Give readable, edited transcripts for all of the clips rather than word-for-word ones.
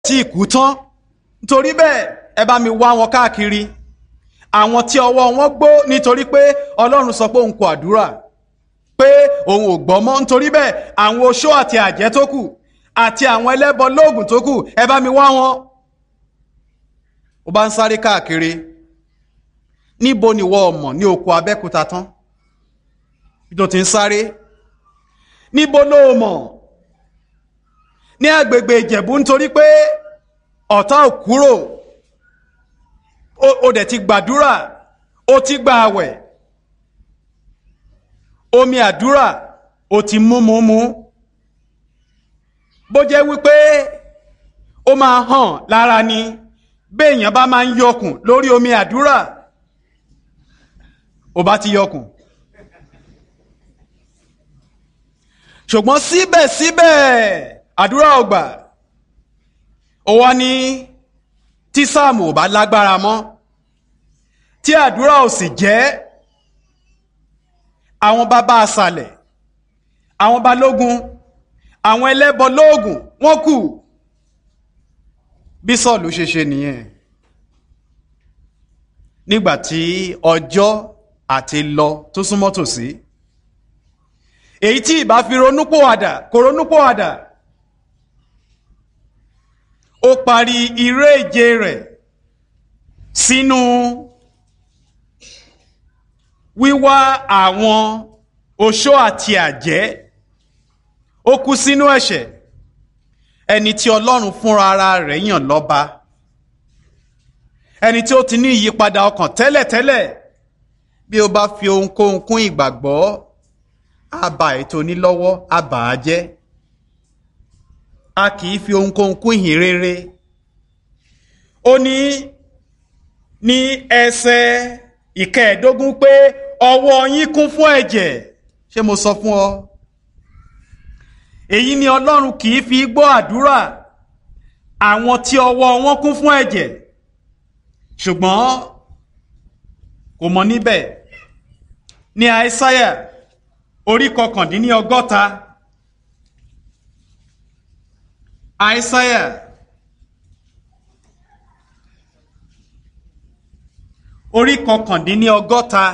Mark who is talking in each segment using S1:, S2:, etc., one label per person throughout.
S1: tí kú tán. Nítorí bẹ́ẹ̀ ẹ bá mi wá wọn káàkiri, àwọn tí ọwọ́ wọn gbó nítorí pé Ọlọ́run sọ pé òun kò àdúrà, pé òun ò gbọ́ mọ́. Nítorí bẹ́ẹ̀ àwọn oṣó àti àjẹ́ tó kù àti àwọn ẹlẹ́bọ lóògùn tó kù, ẹ bá mi wá wọn. Ó bá ń sáré káàkiri, níbo ni wọ́n mọ̀ ní oko Abẹ́òkúta tán bí tó ti ń sáré? Níbo ló mọ̀ ní agbègbè Ìjẹ̀bú? Nítorí pé ọ̀tá ò kúrò, ó dẹ̀ ti gbàdúrà, ó ti gba àwẹ̀, omi àdúrà ó ti mú. Bó jẹ́ wípé ó máa hàn lára ni béèyàn bá máa ń yọkùn lórí omi àdúrà, ó bá ti yọkùn. Ṣùgbọ́n síbẹ̀síbẹ̀ àdúrà ò gbà. Ó wá ní tí sáàmù ò bá lágbára mọ́, tí àdúrà ò sì jẹ́, àwọn bàbá àsàlẹ̀, àwọn balógun, àwọn ẹlẹ́bọ lóògùn wọ́n kù. Bí Sọ́ọ̀lù ṣe nìyẹn. Nígbàtí ọjọ́ àti lọ tó súnmọ́ tòsí, èyí tí ìbá fi ronúpòwàdà kò ronúpòwàdà. Ó parí iré ìje rẹ̀ sínú wíwá àwọn oṣó àti àjẹ́. Ó kú sínú ẹ̀ṣẹ̀. Ẹni tí Ọlọ́run fúnra ara rẹ̀ yàn lọ́ba, ẹni tí ó ti ní ìyípadà ọkàn tẹ́lẹ̀tẹ́lẹ̀, bí ó bá fi ohunkóhun kún ìgbàgbọ́, á ba ètò onílọ́wọ́, á bà á jẹ́. A kì í fi ohunkóhun kún ìhìn rere. Ó ní ẹsẹ̀ ìkẹẹ̀dógún pé ọwọ́ yín kún fún ẹ̀jẹ̀. Ṣé mo sọ fún ọ? Èyí ni Ọlọ́run kì í fi gbọ́ àdúrà àwọn tí ọwọ́ wọn kún fún ẹ̀jẹ̀. Ṣùgbọ́n kò mọ níbẹ̀. Ní Àìsáyà orí 59, Àìsáyà orí 59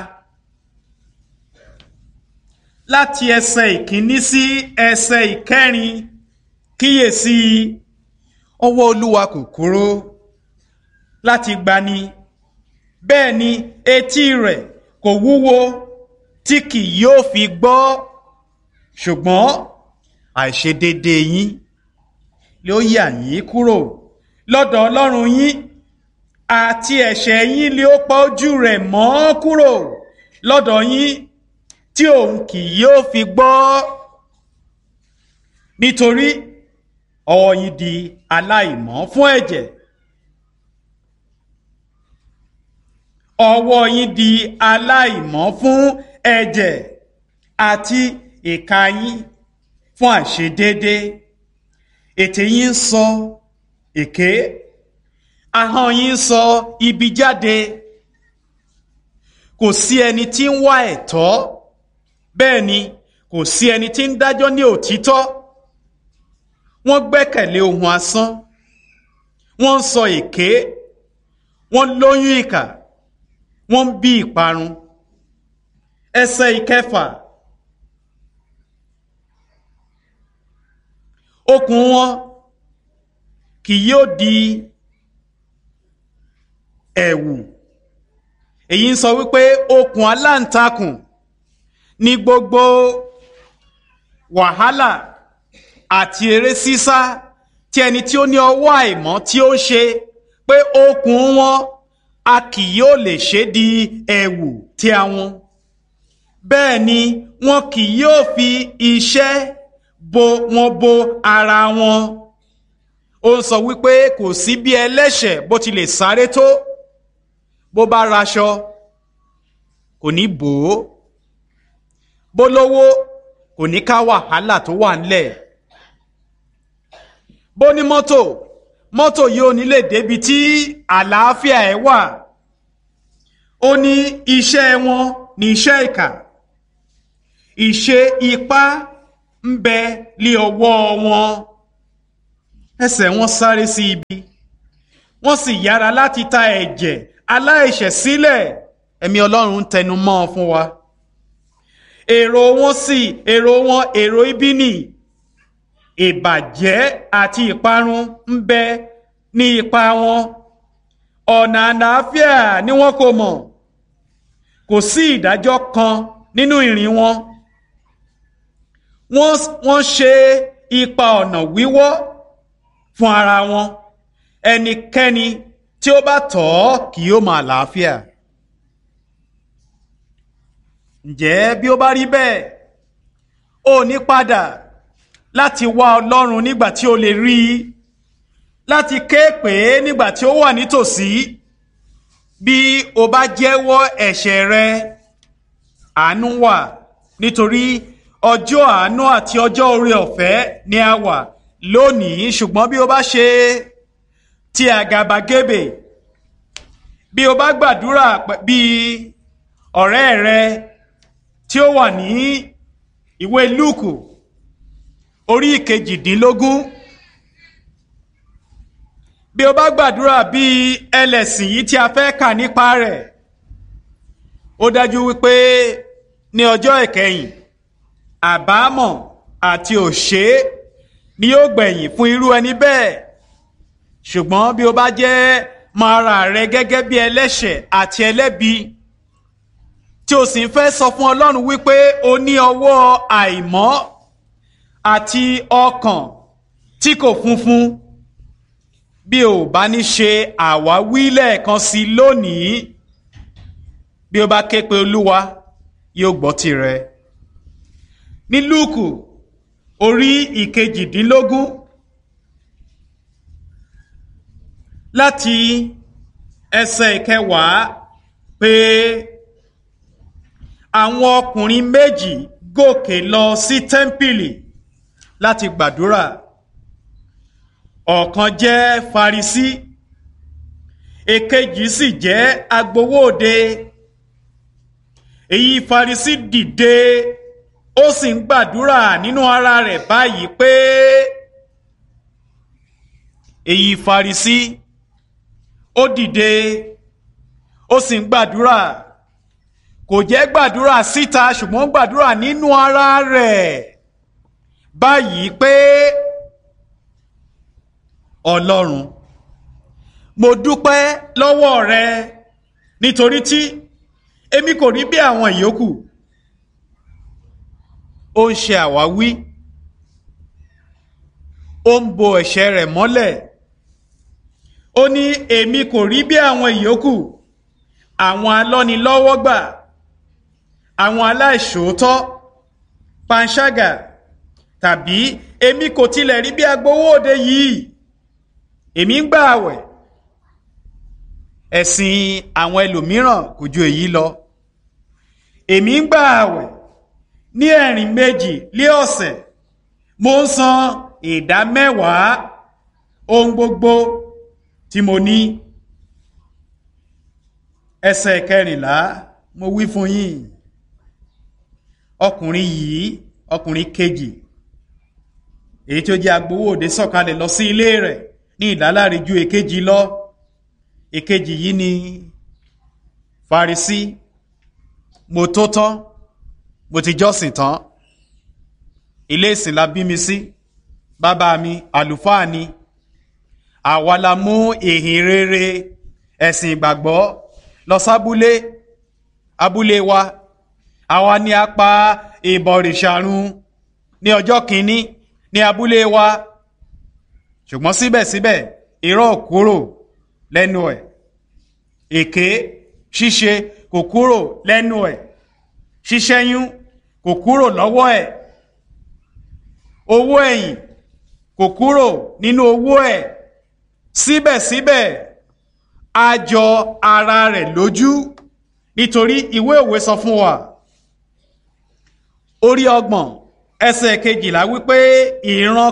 S1: láti ẹsẹ̀ ìkíní sí ẹsẹ̀ ìkẹrin. Kíyèsí, ọwọ́ Olúwa kò kúrò láti gbani, bẹ́ẹ̀ ni etí rẹ̀ kò wúwo tí kì yóò fi gbọ́. Ṣùgbọ́n àìṣedéédé yín ló yà yín kúrò lọ́dọ̀ Ọlọ́run yín, àti ẹ̀ṣẹ̀ yín ló pa ojú rẹ̀ mọ́ kúrò lọ́dọ̀ yín, tí òun kì yóò fi gbọ́. Nítorí ọwọ́ yín di aláìmọ́ fún ẹ̀jẹ̀, ọwọ́ yín di aláìmọ́ fún ẹ̀jẹ̀, àti ìka yín fún àìṣedéédé. Ètè yín ń sọ èké, ahọ́n yín ń sọ ibi jáde. Kò sí ẹni tí ń wá ẹ̀tọ́, bẹ́ẹ̀ ni kò sí ẹni tí ń dájọ́ ní òtítọ́. Wọ́n gbẹ́kẹ̀lé ohun asán, wọ́n ń sọ èké, wọ́n lóyún ìkà, wọ́n ń bí ìparun. Ẹsẹ̀ ìkẹfà, okùn wọn kì yóò di ẹ̀wù. Èyí ń sọ wípé okùn aláǹtakùn ní gbogbo wàhálà àti eré sísá tí ẹni tí ó ní ọwọ́ àìmọ́ tí ó ń ṣe, pé okùn wọn a kì yóò lè ṣe di ẹ̀wù tí àwọn. Bẹ́ẹ̀ ni wọn kì yóò fi iṣẹ́ bo ara wọn. Ó ń sọ wípé kò sí bí ẹlẹ́ṣẹ̀ bó ti lè sáré tó, bó bá raṣọ kò ní bò ó, bó lówó kò ní ká wàhálà tó wà ńlẹ̀, bó ní mọ́tò yóò ní lè débi tí àlàáfíà ẹ̀ wà. Ó ní iṣẹ́ wọn ní iṣẹ́ ìkà, ìṣe ipá ń bẹ lé ọwọ́ wọn. ẹsẹ̀ wọn sáré sí ibi, wọ́n sì yára láti ta ẹ̀jẹ̀ aláìṣẹ̀ sílẹ̀. Ẹ̀mí Ọlọ́run ń tẹnu mọ́ ọ fún wa. Èrò wọn èrò ibi ni, ìbàjẹ́ àti ìparun ń bẹ ní ipa wọn. Ọ̀nà àlàáfíà ni wọn kò mọ̀. Kò sí ìdájọ́ kan nínú ìrìn wọn. Wọ́n ṣe ipa ọ̀nà wíwọ́ fún ara wọn. Ẹnikẹ́ni tí ó bá tọ̀ ọ́ kì yóò máa àlàáfíà. Ǹjẹ́ bí ó bá rí bẹ́ẹ̀, ó ní padà láti wá Ọlọ́run nígbà tí ó lè rí i, láti ké pè é nígbà tí ó wà nítòsí. Bí o bá jẹ́wọ́ ẹ̀ṣẹ̀ rẹ, àánú wà, nítorí ọjọ́ àánú àti ọjọ́ oore ọ̀fẹ́ ni a wà lónìí. Ṣùgbọ́n bí o bá ṣe ti àgàbàgebè, bí o bá gbàdúrà bí ọ̀rẹ́ rẹ tí ó wà ní ìwé Lúùkù orí 18, bí o bá gbàdúrà bí ẹlẹ́sìn yìí tí a fẹ́ kà nípa rẹ̀, ó dájú wípé ní ọjọ́ ìkẹyìn àbámọ̀ àti òṣé ni yóò gbẹ̀yìn fún irú ẹni bẹ́ẹ̀. Ṣùgbọ́n bí o bá jẹ́ mọ ara rẹ gẹ́gẹ́ bí ẹlẹ́ṣẹ̀ àti ẹlẹ́bi, tí o sì ń fẹ́ sọ fún Ọlọ́run wípé o ní ọwọ́ àìmọ́ àti ọkàn tí kò funfun, bí o bá ní ṣe àwáwí lẹ́ẹ̀kan sí lónìí, bí o bá ké pe Olúwa, yóò gbọ́ tirẹ̀. Ní Lúùkù orí 18 láti ẹsẹ̀ 10 pé àwọn ọkùnrin méjì gòkè lọ sí tẹ́ḿpìlì láti gbàdúrà. Ọ̀kan jẹ́ Farisí, èkejì sì jẹ́ agbowóde. Èyí Farisí dìde, ó sì ń gbàdúrà nínú ara rẹ̀ báyìí pé èyí Farisí ó dìde, ó sì ń gbàdúrà. Kò jẹ́ gbàdúrà síta, ṣùgbọ́n gbàdúrà nínú ara rẹ̀ báyìí pé Ọlọ́run, mo dúpẹ́ lọ́wọ́ rẹ nítorí tí èmi kò rí bí àwọn ìyókù. Ó ń ṣe àwáwí, ó ń bo ẹ̀ṣẹ̀ rẹ̀ mọ́lẹ̀. Ó ní èmi kò rí bí àwọn ìyókù, àwọn alọ́nilọ́wọ́gbà, àwọn aláìṣòótọ́, panṣágà, tàbí èmi kò tilẹ̀ rí bí agbowóde yìí. Èmi ń gbà àwẹ̀. Ẹ̀sìn àwọn ẹlòmíràn kò ju èyí lọ. Èmi ń gbà àwẹ̀ ní 2 ọ̀sẹ̀. Mo ń san 10% ohun gbogbo tí mo ní. Ẹsẹ̀ 14, mo wí fún yín, ọkùnrin kejì, èyí tí ó jẹ́ agbowóde, sọ̀kalẹ̀ lọ sí ilé rẹ̀ ní ìdáláre ju èkejì lọ. Èkejì yìí ni Farisí. Mo tó tán, mo ti jọ́sìn tán, ilé ìsìn la bí mi sí, bàbá mi àlùfáà ni. Àwa la mú ìhìn rere ẹ̀sìn ìgbàgbọ́ lọ sábúlé wa. Àwa ni a pa ìbọ̀rìṣà run ní ọjọ́ kìíní ní abúlé wa. Ṣùgbọ́n síbẹ̀síbẹ̀ irọ́ kúrò lẹ́nu ẹ̀, èké ṣíṣe kò kúrò lẹ́nu ẹ̀, ṣíṣẹ́yún kò kúrò lọ́wọ́ ẹ̀, owó ẹ̀yìn kò kúrò nínú owó ẹ̀. Síbẹ̀síbẹ̀ a jọ ara rẹ̀ lójú, nítorí ìwé òwe sọ fún wa orí 30 ẹsẹ̀ 12 wípé ìran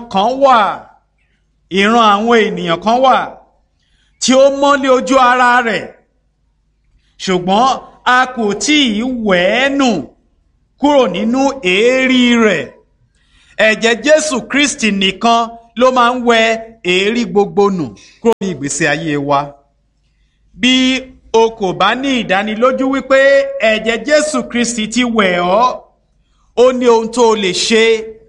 S1: àwọn ènìyàn kan wà tí ó mọ́lé ojú ara rẹ̀, ṣùgbọ́n a kò tí ì wẹ̀ ẹ́ nù kúrò nínú èérí rẹ̀. Ẹ̀jẹ̀ Jésù Kristi nìkan ló máa ń wẹ èérí gbogbo nù kúrò ní ìgbésí ayé wa. Bí o kò bá ní ìdánilójú wípé ẹ̀jẹ̀ Jésù Kristi ti wẹ̀ ọ́, ó ní ohun tó lè ṣe.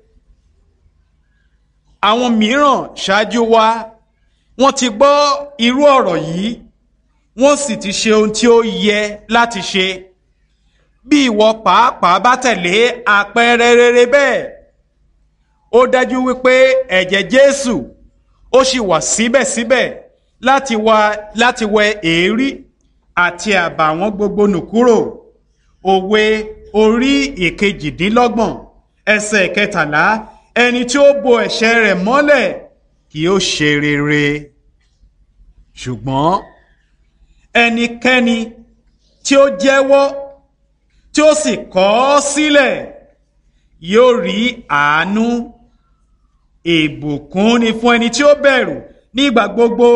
S1: Àwọn mìíràn ṣáájú wa wọ́n ti gbọ́ irú ọ̀rọ̀ yìí, wọ́n sì ti ṣe ohun tí ó yẹ láti ṣe. Bí ìwọ pàápàá bá tẹ̀lé àpẹẹrẹ rere bẹ́ẹ̀, ó dájú wípé ẹ̀jẹ̀ Jésù ó sì wà síbẹ̀síbẹ̀ láti wẹ èérí àti àbàwọ́n gbogbo nù kúrò. Òwe orí 28 ẹsẹ̀ 13, ẹni tí ó bo ẹ̀ṣẹ̀ rẹ̀ mọ́lẹ̀ kì yóò ṣe rere, ṣùgbọ́n ẹnikẹ́ni tí ó jẹ́wọ́ tí ó sì kọ̀ ọ́ sílẹ̀ yóò rí àánú. Ìbùkún ni fún ẹni tí ó bẹ̀rù nígbà gbogbo,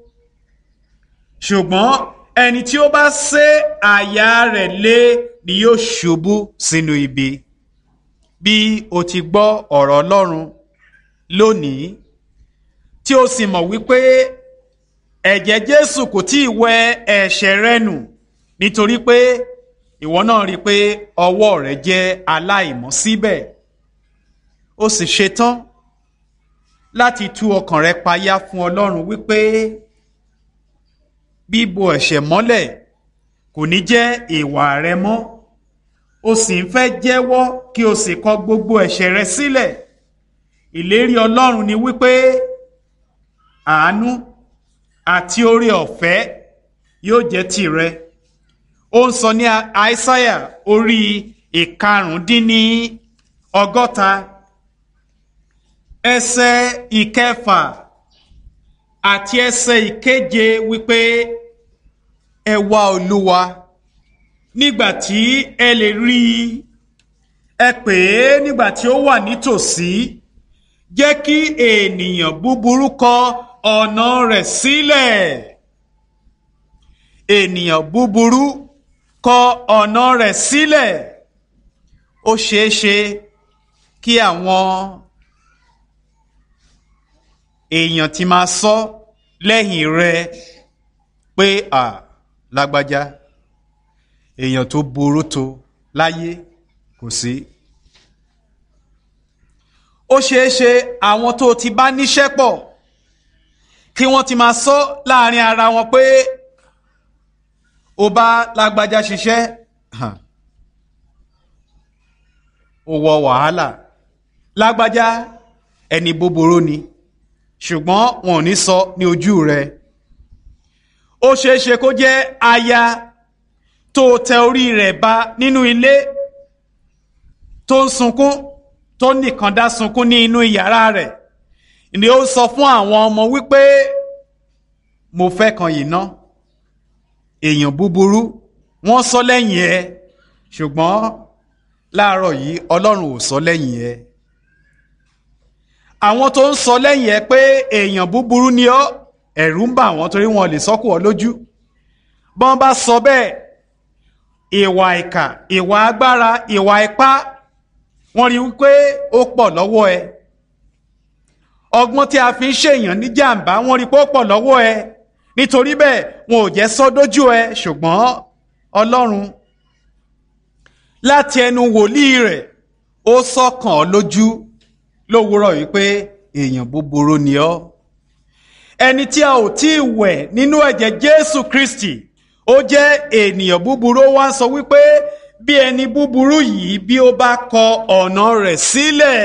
S1: ṣùgbọ́n ẹni tí ó bá sé àyà rẹ̀ lé ni yóò ṣubú sínú ibi. Bí o ti gbọ́ ọ̀rọ̀ Ọlọ́run lónìí tí o sì mọ̀ wípé ẹ̀jẹ̀ Jésù kò tí ì wẹ ẹ̀ṣẹ̀ rẹ nù, nítorí pé ìwọ náà rí i pé ọwọ́ rẹ jẹ́ aláìmọ́ síbẹ̀, ó sì ṣetán láti tú ọkàn rẹ payá fún Ọlọ́run wípé bíbo ẹ̀ṣẹ̀ mọ́lẹ̀ kò ní jẹ́ ìwà rẹ mọ́, o sì ń fẹ́ jẹ́wọ́ kí o sì kọ̀ gbogbo ẹ̀ṣẹ̀ rẹ sílẹ̀. Ìlérí Ọlọ́run ni wípé àánú àti oore ọ̀fẹ́ yóò jẹ́ tìrẹ. Ó ń sọ ní Aísáyà orí 65 ẹsẹ̀ 6 àti ẹsẹ̀ 7 wípé ẹ wá Olúwa nígbàtí ẹ lè rí i, ẹ pè é nígbàtí ó wà nítòsí. Jẹ́ kí ènìyàn búburú kọ ọ̀nà rẹ̀ sílẹ̀. Ènìyàn búburú kọ ọ̀nà rẹ̀ sílẹ̀. Ó ṣeé ṣe kí àwọn èèyàn ti máa sọ lẹ́yìn rẹ pé lágbájá èèyàn tó burú tó láyé kò sí. Ó ṣeé ṣe àwọn tó ti bá níṣẹ́ pọ̀ kí wọ́n ti máa sọ láàrin ara wọn pé ó bá lágbájá ṣiṣẹ́ ó wọ wàhálà, lágbájá ẹni búburú ni, ṣùgbọ́n wọn ò ní sọ ní ojú rẹ̀. Ó ṣeé ṣe kó jẹ́ aya tó tẹ orí rẹ̀ ba nínú ilé, tó ń sunkún, tó nìkan dá sunkún ní inú yàrá rẹ̀, ni ó sọ fún àwọn ọmọ wípé mo fẹ́ kan yìí ná. Èèyàn búburú wọ́n sọ lẹ́yìn ẹ, ṣùgbọ́n láàárọ̀ yìí Ọlọ́run ò sọ lẹ́yìn ẹ. Àwọn tó ń sọ lẹ́yìn ẹ pé èèyàn búburú ni ọ́, ẹ̀rù ń bà wọ́n torí wọn lè sọ́kù ọ lójú. Bọ́n bá sọ bẹ́ẹ̀, ìwà ìkà, ìwà agbára, ìwà ipá, wọ́n rí wípé ó pọ̀ lọ́wọ́ ẹ. Ọgbọ́n tí a fi ń ṣèyàn ní jàǹbá, wọ́n rí pé ó pọ̀ lọ́wọ́ ẹ. Nítorí bẹ́ẹ̀ wọn ò jẹ́ sọ dójú ẹ, ṣùgbọ́n Ọlọ́run láti ẹnu wòlíì rẹ̀ ó sọ̀kàn ọ́ lójú lówùúrọ̀ wípé èèyàn búburú ni ọ́. Ẹni tí a ò tí ì wẹ̀ nínú ẹ̀jẹ̀ Jésù Kristi, ó jẹ́ ènìyàn búburú. Ó wá ń sọ wípé bí ẹni búburú yìí bí ó bá kọ ọ̀nà rẹ̀ sílẹ̀,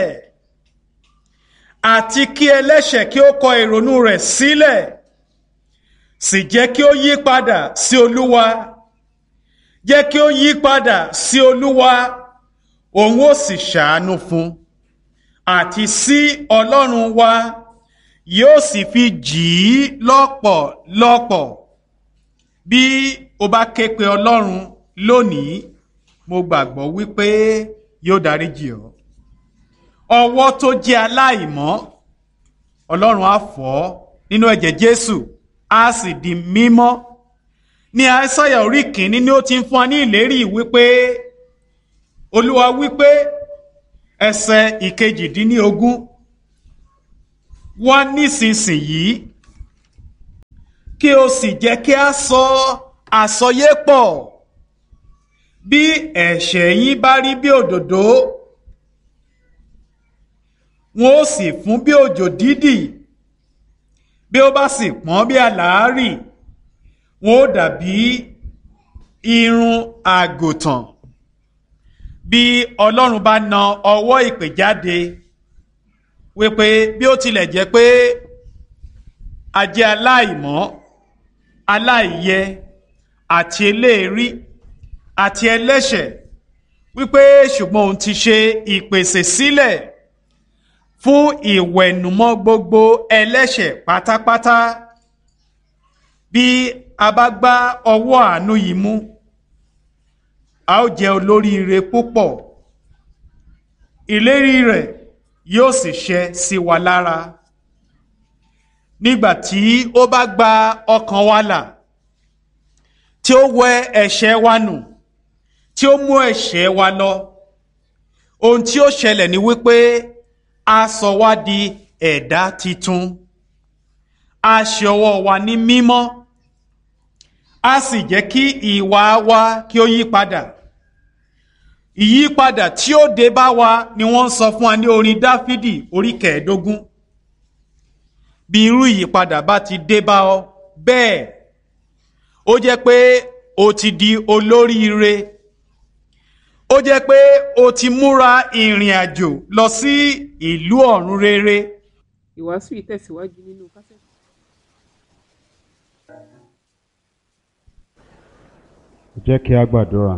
S1: àti kí ẹlẹ́ṣẹ̀ kí ó kọ ìrònú rẹ̀ sílẹ̀, sì jẹ́ kí ó yí padà sí Olúwa. Jẹ́ kí ó yí padà sí Olúwa, òun ó sì ṣàánú fún, àti sí Ọlọ́run wa, yóò sì fi jì í lọ́pọ̀lọpọ̀. Bí o bá ké pe Ọlọ́run lónìí, mo gbàgbọ́ wípé yóò dáríjì ọ́. Ọwọ́ tó jẹ́ aláìmọ́, Ọlọ́run á fọ̀ ọ́ nínú ẹ̀jẹ̀ Jésù, á sì di mímọ́. Ní Aísáyà orí 1 ni ó ti ń fún wa ní ìlérí wípé Olúwa wípé ẹsẹ̀ 18, wá nísinsìnyí kí o sì jẹ́ kí a sọ àsọyépọ̀. Bí ẹ̀ṣẹ̀ yín bá rí bí òdòdó, wọn ó sì fún bí òjò dídì. Bí ó bá sì pọ́n bí àlàárì, wọn ó dàbí irun àgùntàn. Bí Ọlọ́run bá na ọwọ́ ìpè jáde wípé bí ó tilẹ̀ jẹ́ pé a jẹ́ aláìmọ́, aláìyẹ àti eléèrí àti ẹlẹ́ṣẹ̀, wípé ṣùgbọ́n òun ti ṣe ìpèsè sílẹ̀ fún ìwẹ̀nùmọ́ gbogbo ẹlẹ́ṣẹ̀ pátápátá. Bí a bá gbá ọwọ́ àánú yìí mú, a ó jẹ́ olóríire púpọ̀. Ìlérí rẹ̀ yóò sì ṣẹ sí wa lára. Nígbà tí ó bá gba ọkàn wa là, tí ó wẹ ẹ̀ṣẹ̀ wa nù, tí ó mú ẹ̀ṣẹ̀ wa lọ, ohun tí ó ṣẹlẹ̀ ni wípé a sọ wá di ẹ̀dá titun. A ṣe ọwọ́ wa ní mímọ́, a sì jẹ́ kí ìwà wa kí ó yí padà. Ìyípadà tí ó dé bá wa ni wọ́n sọ fún wa ní orin Dáfídì orí 15. Bí irú ìyípadà bá ti dé bá ọ bẹ́ẹ̀, ó jẹ́ pé o ti di olóríire. Ó jẹ́ pé o ti múra ìrìn àjò lọ sí ìlú ọ̀run rere.
S2: Ìwàásù yìí tẹ̀síwájú nínú kásẹ̀tì.
S3: Jẹ́ kí a gbàdúrà.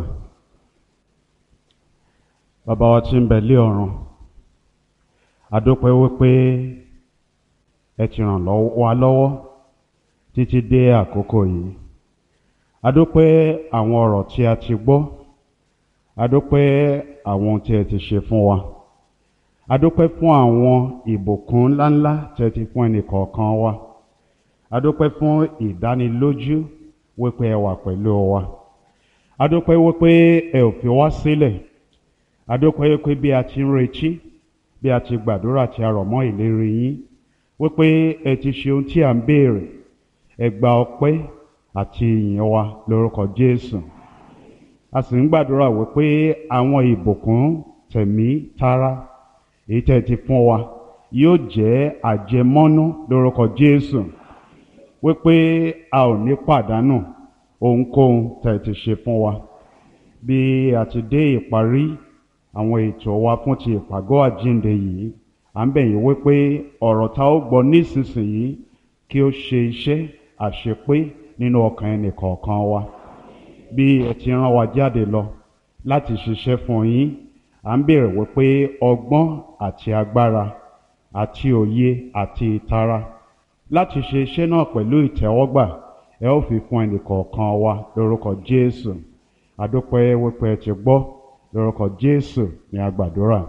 S3: Bàbá wa tí ń bẹ lé ọ̀run, a dúpẹ́ wípé ẹ ti ràn wá lọ́wọ́ títí dé àkókò yìí. A dúpẹ́ àwọn ọ̀rọ̀ tí a ti gbọ́. A dúpẹ́ àwọn ohun tí ẹ ti ṣe fún wa. A dúpẹ́ fún àwọn ìbùkún ńláńlá tí ẹ ti fún ẹnìkọ̀ọ̀kan wa. A dúpẹ́ fún ìdánilójú wípé ẹ wà pẹ̀lú wa. A dúpẹ́ wípé ẹ ò fi wá sílẹ̀. A dúpẹ́ wípé bí a ti ń retí, bí a ti gbàdúrà tí a rọ̀ mọ́ ìlérí yín, wípé ẹ ti ṣe ohun tí à ń béèrè. Ẹ gba ọpẹ́ àti ìyìn wa lórúkọ Jésù. A sì ń gbàdúrà wípé àwọn ìbùkún tẹ̀mí tara èyí tẹ́ ti fún wa yóò jẹ́ àjẹmọ́nú lórúkọ Jésù, wípé a ò ní pàdánù ohunkóhun tẹ́ ti ṣe fún wa. Bí a ti dé ìparí àwọn ètò wa fún ti ìpàgọ́ àjíǹde yìí, à ń bẹ̀ yín wípé ọ̀rọ̀ tá ó gbọ́ nísinsìnyí kí ó ṣe iṣẹ́ àṣepé nínú ọkàn ẹnìkọ̀ọ̀kan wa. Bí ẹ ti rán wa jáde lọ láti ṣiṣẹ́ fún yín, à ń béèrè wípé ọgbọ́n àti agbára àti òye àti ìtara láti ṣe iṣẹ́ náà pẹ̀lú ìtẹ́wọ́gbà ẹ ó fi fún ẹnìkọ̀ọ̀kan wa lórúkọ Jésù. A dúpẹ́ wípé ẹ ti gbọ́, lórúkọ Jésù ni a gbàdúrà.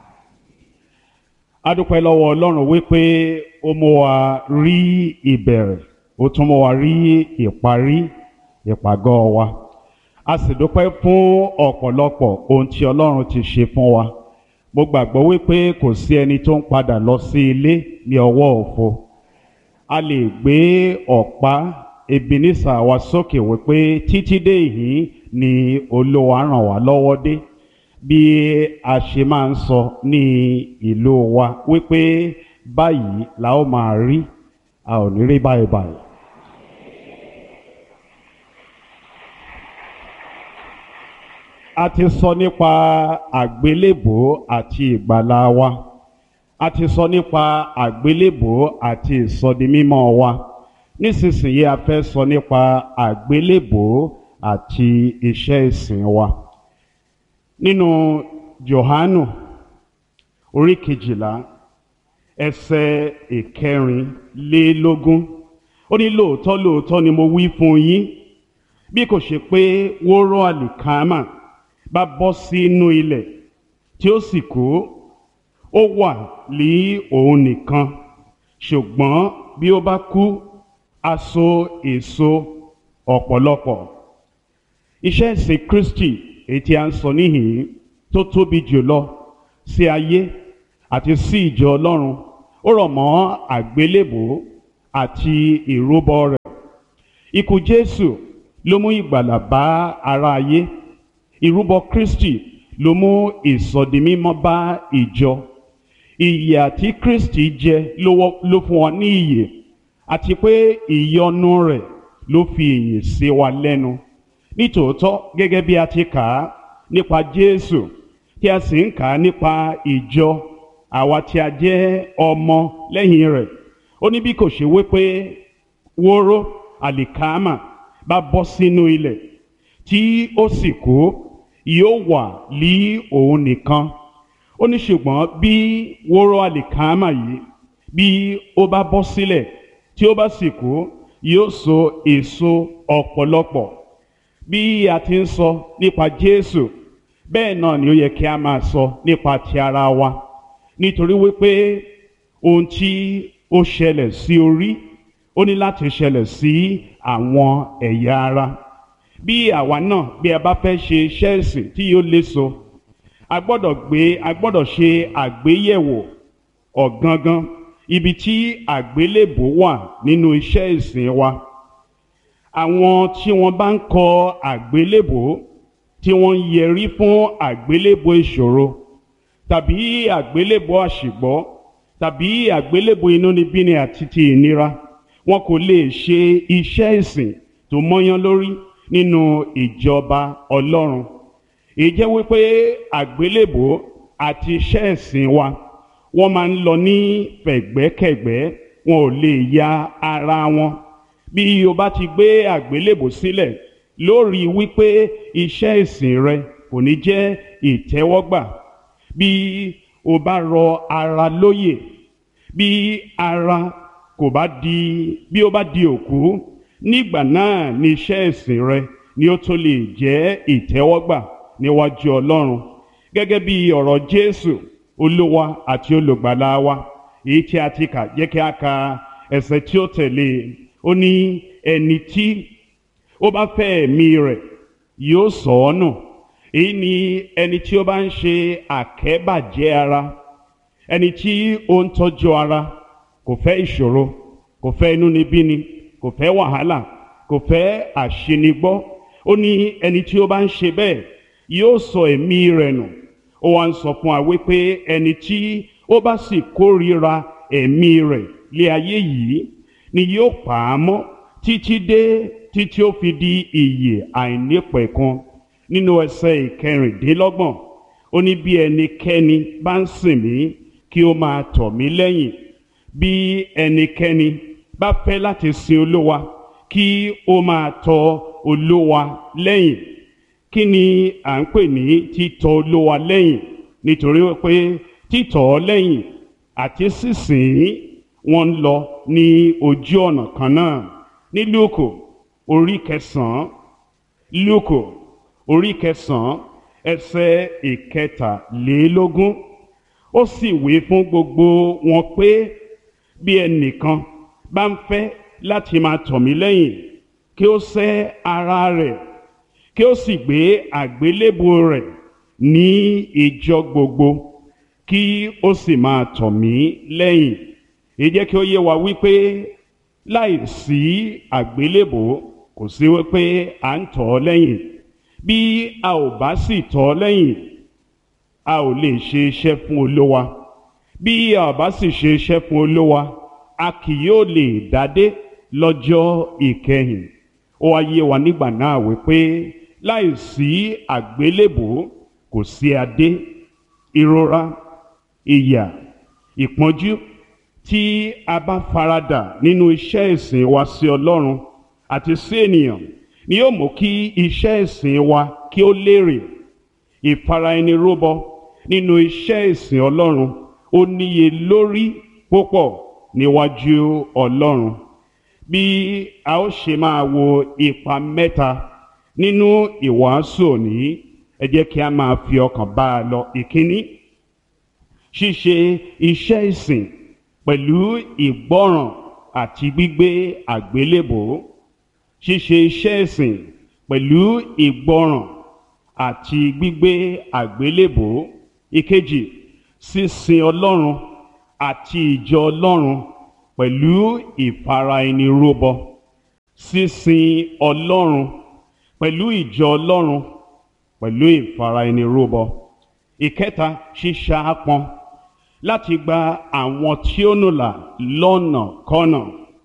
S3: A dúpẹ́ lọ́wọ́ Ọlọ́run wípé ó mú wa rí ìbẹ̀rẹ̀, ó tún mú wa rí ìparí ìpàgọ́ wa. A sì dúpẹ́ fún ọ̀pọ̀lọpọ̀ ohun tí Ọlọ́run ti ṣe fún wa. Mo gbàgbọ́ wípé kò sí ẹni tó ń padà lọ sí ilé ní ọwọ́ òfo. A lè gbé ọ̀pá Ebenezer wa sókè wípé títí dé ìhín ni Olúwa ràn wá lọ́wọ́ dé. Bí a ṣe máa ń sọ ní ìlú wa wípé báyìí la ó máa rí, a ò ní rí báyìí báyìí. A ti sọ nípa àgbélébùú àti ìgbàlà wa. A ti sọ nípa àgbélébùú àti ìsọdimímọ́ wa. Nísinsìnyí a fẹ́ sọ nípa àgbélébùú àti iṣẹ́ ìsìn wa. Nínú Jòhánù orí 12 ẹsẹ̀ 14, ó ní lóòótọ́ lóòótọ́ ni mo wí fún yín, bí kò ṣe pé wóró àlìkámà bá bọ́ sínú ilẹ̀ tí ó sì kú, ó wà ní òun nìkan, ṣùgbọ́n bí ó bá kú, á so èso ọ̀pọ̀lọpọ̀. Iṣẹ́ ìsìn Kristi èyí tí a ń sọ níhìn tó tóbi jùlọ sí ayé àti sí ìjọ Ọlọ́run, ó rọ̀ mọ́ àgbélébùú àti ìrúbọ rẹ̀. Ikú Jésù ló mú ìgbàlà bá ara ayé. Ìrúbọ Kristi ló mú ìsọdimímọ́ bá ìjọ. Ìyà tí Kristi jẹ ló fún wa ní ìyè, àti pé ìyọ́nú rẹ̀ ló fi ìyè sí wa lẹ́nu. Nítòótọ́, gẹ́gẹ́ bí a ti kà á nípa Jésù, tí a sì ń kà á nípa ìjọ, àwa tí a jẹ́ ọmọ lẹ́yìn rẹ̀, ó ní bí kò ṣe wípé wóró àlìkámà bá bọ́ sínú ilẹ̀ tí ó sì kú, yóò wà lí òun nìkan. Ó ní ṣùgbọ́n bí wóró àlìkámà yìí bí ó bá bọ́ sílẹ̀ tí ó bá sì kú, yóò so èso ọ̀pọ̀lọpọ̀. Bí a ti ń sọ nípa Jésù, bẹ́ẹ̀ náà ni ó yẹ kí a máa sọ nípa ti ara wa, nítorí wípé ohun tí ó ṣẹlẹ̀ sí orí ó ní láti ṣẹlẹ̀ sí àwọn ẹ̀yà ara. Bí àwa náà bí a bá fẹ́ ṣe iṣẹ́ ìsìn tí yóò léso, a gbọ́dọ̀ ṣe àgbéyẹ̀wò ọ̀gangan ibi tí àgbélébùú wà nínú iṣẹ́ ìsìn wa. Àwọn tí wọ́n bá ń kọ àgbélébùú, tí wọ́n ń yẹrí fún àgbélébùú ìṣòro, tàbí àgbélébùú àṣìgbọ́, tàbí àgbélébùú inúnibíni àti ti ìnira, wọn kò lè ṣe iṣẹ́ ìsìn tó mọ́yán lórí nínú ìjọba Ọlọ́run. Èyí jẹ́ wípé àgbélébùú àti iṣẹ́ ìsìn wa wọ́n máa ń lọ ní fẹ̀gbẹ́kẹ̀gbẹ́, wọn ò lè ya ara wọn. Bí o bá ti gbé àgbélébùú sílẹ̀, lórí wípé iṣẹ́ ìsìn rẹ kò ní jẹ́ ìtẹ́wọ́gbà. Bí o bá rọ ara lóyè, bí ara bí ó bá di òkú, nígbà náà ni iṣẹ́ ìsìn rẹ ni ó tó lè jẹ́ ìtẹ́wọ́gbà níwájú Ọlọ́run. Gẹ́gẹ́ bí ọ̀rọ̀ Jésù Olúwa àti olùgbàlà wa, èyí tí a ti kà, jẹ́ kí a ka ẹsẹ̀ tí ó tẹ̀lé. Ó ní ẹni tí ó bá fẹ́ ẹ̀mí rẹ̀ yóò sọ ọ́ nù. Èyí ni ẹni tí ó bá ń ṣe àkẹ́bàjẹ́ ara, ẹni tí ó ń tọ́jú ara, kò fẹ́ ìṣòro, kò fẹ́ inúnibíni, kò fẹ́ wàhálà, kò fẹ́ àṣinigbọ́. Ó ní ẹni tí ó bá ń ṣe bẹ́ẹ̀ yóò sọ ẹ̀mí rẹ̀ nù. Ó wá ń sọ fún wa wípé ẹni tí ó bá sì kórìíra ẹ̀mí rẹ̀ lé ayé yìí ni yóò pa á mọ́ títí ó fi di ìyè àìnípẹ̀kun. Nínú ẹsẹ̀ ìkẹrìndínlọ́gbọ̀n, ó ní bí ẹnikẹ́ni bá ń sìn mí, kí ó máa tọ̀ mí lẹ́yìn. Bí ẹnikẹ́ni bá fẹ́ láti sin Olúwa, kí ó máa tọ̀ Olúwa lẹ́yìn. Kí ni à ń pè ní títọ̀ Olúwa lẹ́yìn? Nítorí pé títọ̀ ọ́ lẹ́yìn àti sísìn wọ́n ń lọ ní ojú ọ̀nà kan náà. Ní Lúùkù orí kẹsàn-án ẹsẹ̀ ìkẹtàlélógún, ó sì wí fún gbogbo wọn pé bí ẹnìkan bá ń fẹ́ láti máa tọ̀ mí lẹ́yìn, kí ó sẹ́ ara rẹ̀, kí ó sì gbé àgbélébùú rẹ̀ ní ìjọ gbogbo, kí ó sì máa tọ̀ mí lẹ́yìn. Èyí jẹ́ kí ó yé wa wípé láì sí àgbélébùú kò sí wípé à ń tọ̀ ọ́ lẹ́yìn. Bí a ò bá sì tọ̀ ọ́ lẹ́yìn, a ò lè ṣe iṣẹ́ fún Olúwa. Bí a ò bá sì ṣe iṣẹ́ fún Olúwa, a kì yóò lè dádé lọ́jọ́ ìkẹyìn. Ó wá yé wa nígbà náà wípé láì sí àgbélébùú kò sí adé. Ìrora, ìyà, ìpọ́njú tí a bá faradà nínú iṣẹ́ ìsìn wa sí Ọlọ́run àti sí ènìyàn ni yóò mú kí iṣẹ́ ìsìn wa kí ó lérè. Ìfara-ẹni-rúbọ nínú iṣẹ́ ìsìn Ọlọ́run ó níye lórí púpọ̀ níwájú Ọlọ́run. Bí a ó ṣe máa wo ipa mẹ́ta nínú ìwàásù òní, ẹ jẹ́ kí a máa fi ọkàn bá a lọ. Ìkíní, ṣíṣe iṣẹ́ ìsìn pẹ̀lú ìgbọ́ràn àti gbígbé àgbélébùú. Ṣíṣe iṣẹ́ ìsìn pẹ̀lú ìgbọ́ràn àti gbígbé àgbélébùú. Ìkejì, sísin Ọlọ́run àti ìjọ Ọlọ́run pẹ̀lú ìfara-ẹni-rúbọ. Sísin Ọlọ́run pẹ̀lú ìjọ Ọlọ́run pẹ̀lú ìfara-ẹni-rúbọ. Ìkẹta, ṣíṣaápọn láti gba àwọn tí ó nù là lọ́nàkọ́nà.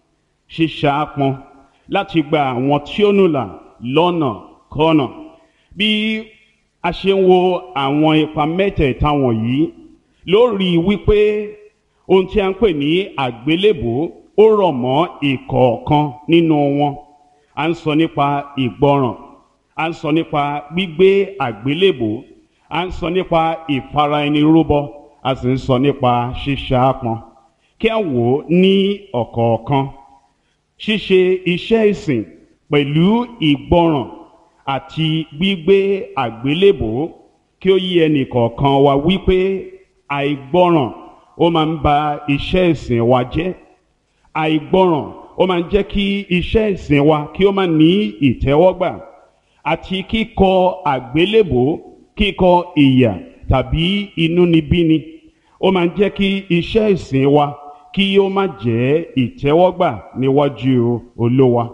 S3: Ṣíṣaápọn láti gba àwọn tí ó nù là lọ́nàkọ́nà. Bí a ṣe ń wo àwọn ipa mẹ́tẹ̀ẹ̀ta wọ̀nyí lórí wípé ohun tí a ń pè ní àgbélébùú ó rọ̀ mọ́ ìkọ̀ọ̀kan nínú wọn. A ń sọ nípa ìgbọràn, a ń sọ nípa gbígbé àgbélébùú, a ń sọ nípa ìfara-ẹni-rúbọ, a sì ń sọ nípa ṣíṣaápọn. Kí a wò ó ní ọ̀kọ̀ọ̀kan. Ṣíṣe iṣẹ́ ìsìn pẹ̀lú ìgbọràn àti gbígbé àgbélébùú, kí ó yé ẹnì kọ̀ọ̀kan wa wípé àìgbọràn ó máa ń ba iṣẹ́ ìsìn wa jẹ́. Àìgbọràn ó máa ń jẹ́ kí iṣẹ́ ìsìn wa kí ó má ní ìtẹ́wọ́gbà. Àti kíkọ àgbélébùú, kíkọ ìyà tàbí inúnibíni, ó máa ń jẹ́ kí iṣẹ́ ìsìn wa kí ó má jẹ́ ìtẹ́wọ́gbà níwájú Olúwa.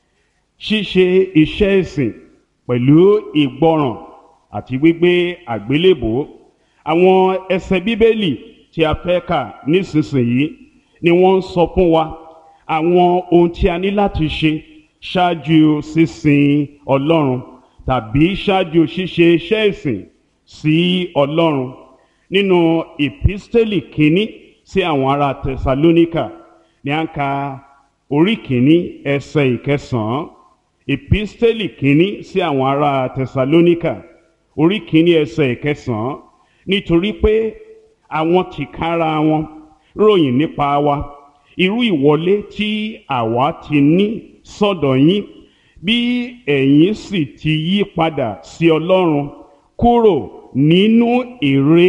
S3: Ṣíṣe iṣẹ́ ìsìn pẹ̀lú ìgbọràn àti gbígbé àgbélébùú. Àwọn ẹsẹ̀ Bíbélì tí a fẹ́ kà nísinsìnyí ni wọ́n ń sọ fún wa àwọn ohun tí a ní láti ṣe ṣáájú sísin Ọlọ́run tàbí ṣáájú ṣíṣe iṣẹ́ ìsìn sí Ọlọ́run. Nínú ìpísítélì kínní sí àwọn ará Tẹsalóníkà ni a ń ka orí kínní ẹsẹ̀ ìkẹsàn-án. Ìpísítélì kínní sí àwọn ará Tẹsalóníkà orí kínní ẹsẹ̀ ìkẹsàn-án. Nítorí pé àwọn tìkára wọn ròyìn nípa wa irú ìwọlé tí àwa ti ní sọ́dọ̀ yín, bí ẹ̀yin sì ti yí padà sí Ọlọ́run kúrò nínú ère,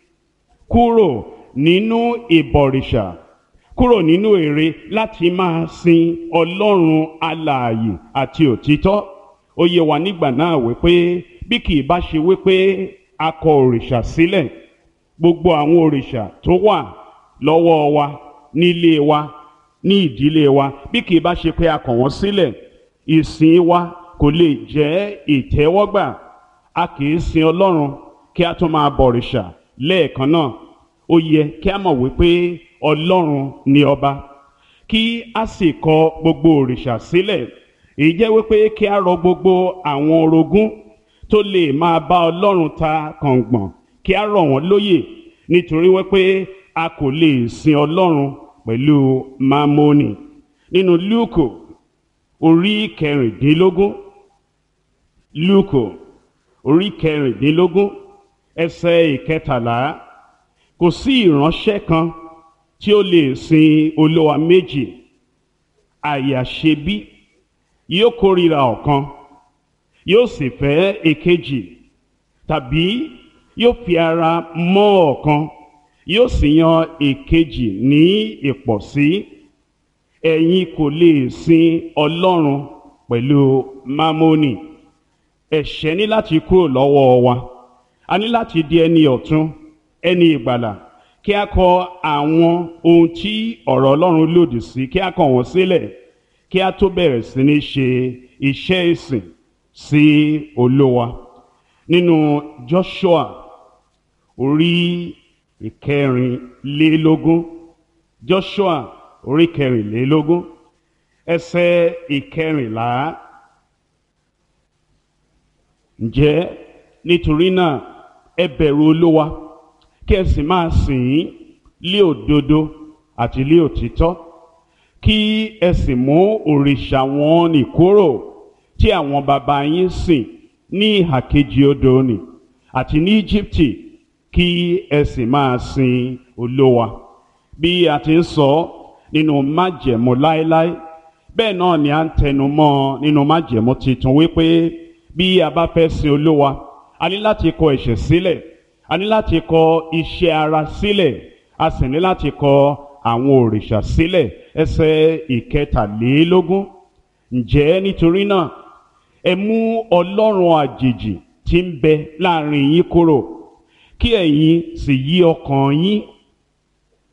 S3: kúrò nínú ìbọ̀rìṣà, kúrò nínú ère láti máa sin Ọlọ́run alààyè àti òtítọ́. Ó yé wa nígbà náà wípé bí kì í bá ṣe wípé a kọ òrìṣà sílẹ̀, gbogbo àwọn òrìṣà tó wà lọ́wọ́ wa, nílé wa, ní ìdílé wa, bí kì í bá ṣe pé a kọ̀ wọ́n sílẹ̀, ìsìn wa kò lè jẹ́ ìtẹ́wọ́gbà. A kì í sin Ọlọ́run kí a tún máa bọ̀rìṣà lẹ́ẹ̀kan náà. Ó yẹ kí a mọ̀ wípé Ọlọ́run ni ọba, kí a sì kọ gbogbo òrìṣà sílẹ̀. Èyí jẹ́ wípé kí a rọ gbogbo àwọn orogún tó lè máa bá Ọlọ́run ta kàngbọ̀n, kí a rọ̀ wọ́n lóyè, nítorí wípé a kò lè sin Ọlọ́run pẹ̀lú mámónì. Nínú Lúùkù orí kẹrìndínlógún, Lúùkù orí kẹrìndínlógún ẹsẹ̀ ìkẹtàlá, kò sí ìránṣẹ́ kan tí ó lè sin olúwa méjì, àyàṣebí yóò kórìíra ọ̀kan yóò sì fẹ́ èkejì, tàbí yóò fi ara mọ́ ọ̀kan yóò sì yan èkejì ní ìpọ̀sí. Ẹ̀yin kò lè sin Ọlọ́run pẹ̀lú mámónì. Ẹ̀ṣẹ̀ ní láti kúrò lọ́wọ́ wa. A ní láti di ẹni ọ̀tun, ẹni ìgbàlà, kí a kọ àwọn ohun tí ọ̀rọ̀ Ọlọ́run lòdì sí, kí a kọ̀ wọ́n sílẹ̀, kí a tó bẹ̀rẹ̀ sí ní ṣe iṣẹ́ ìsìn sí Olúwa. Nínú Joshua orí ìkẹrìnlélógún, Joshua orí kẹrìnlélógún ẹsẹ̀ ìkẹrìnlá. Ǹjẹ́ nítorí náà ẹ bẹ̀rù Olúwa kí ẹ sì máa sìn ín lé òdodo àti lé òtítọ́, kí ẹ sì mú òrìṣà wọn nì kúrò tí àwọn baba yín sìn ní ìhà kejì odò nì àti ní Íjíbítì, kí ẹ sì máa sin Olúwa. Bí a ti ń sọ nínú májẹ̀mú láéláé, bẹ́ẹ̀ náà ni a ń tẹnu mọ́ nínú májẹ̀mú titun wípé bí a bá fẹ́ sin Olúwa, a ní láti kọ ẹ̀ṣẹ̀ sílẹ̀, a ní láti kọ iṣẹ́ ara sílẹ̀, a sì ní láti kọ àwọn òrìṣà sílẹ̀. Ẹsẹ̀ ìkẹtàlélógún, ǹjẹ́ nítorí náà ẹ mú ọlọ́run àjèjì tí ń bẹ láàrin yín kúrò, kí ẹ̀yin sì yí ọkàn yín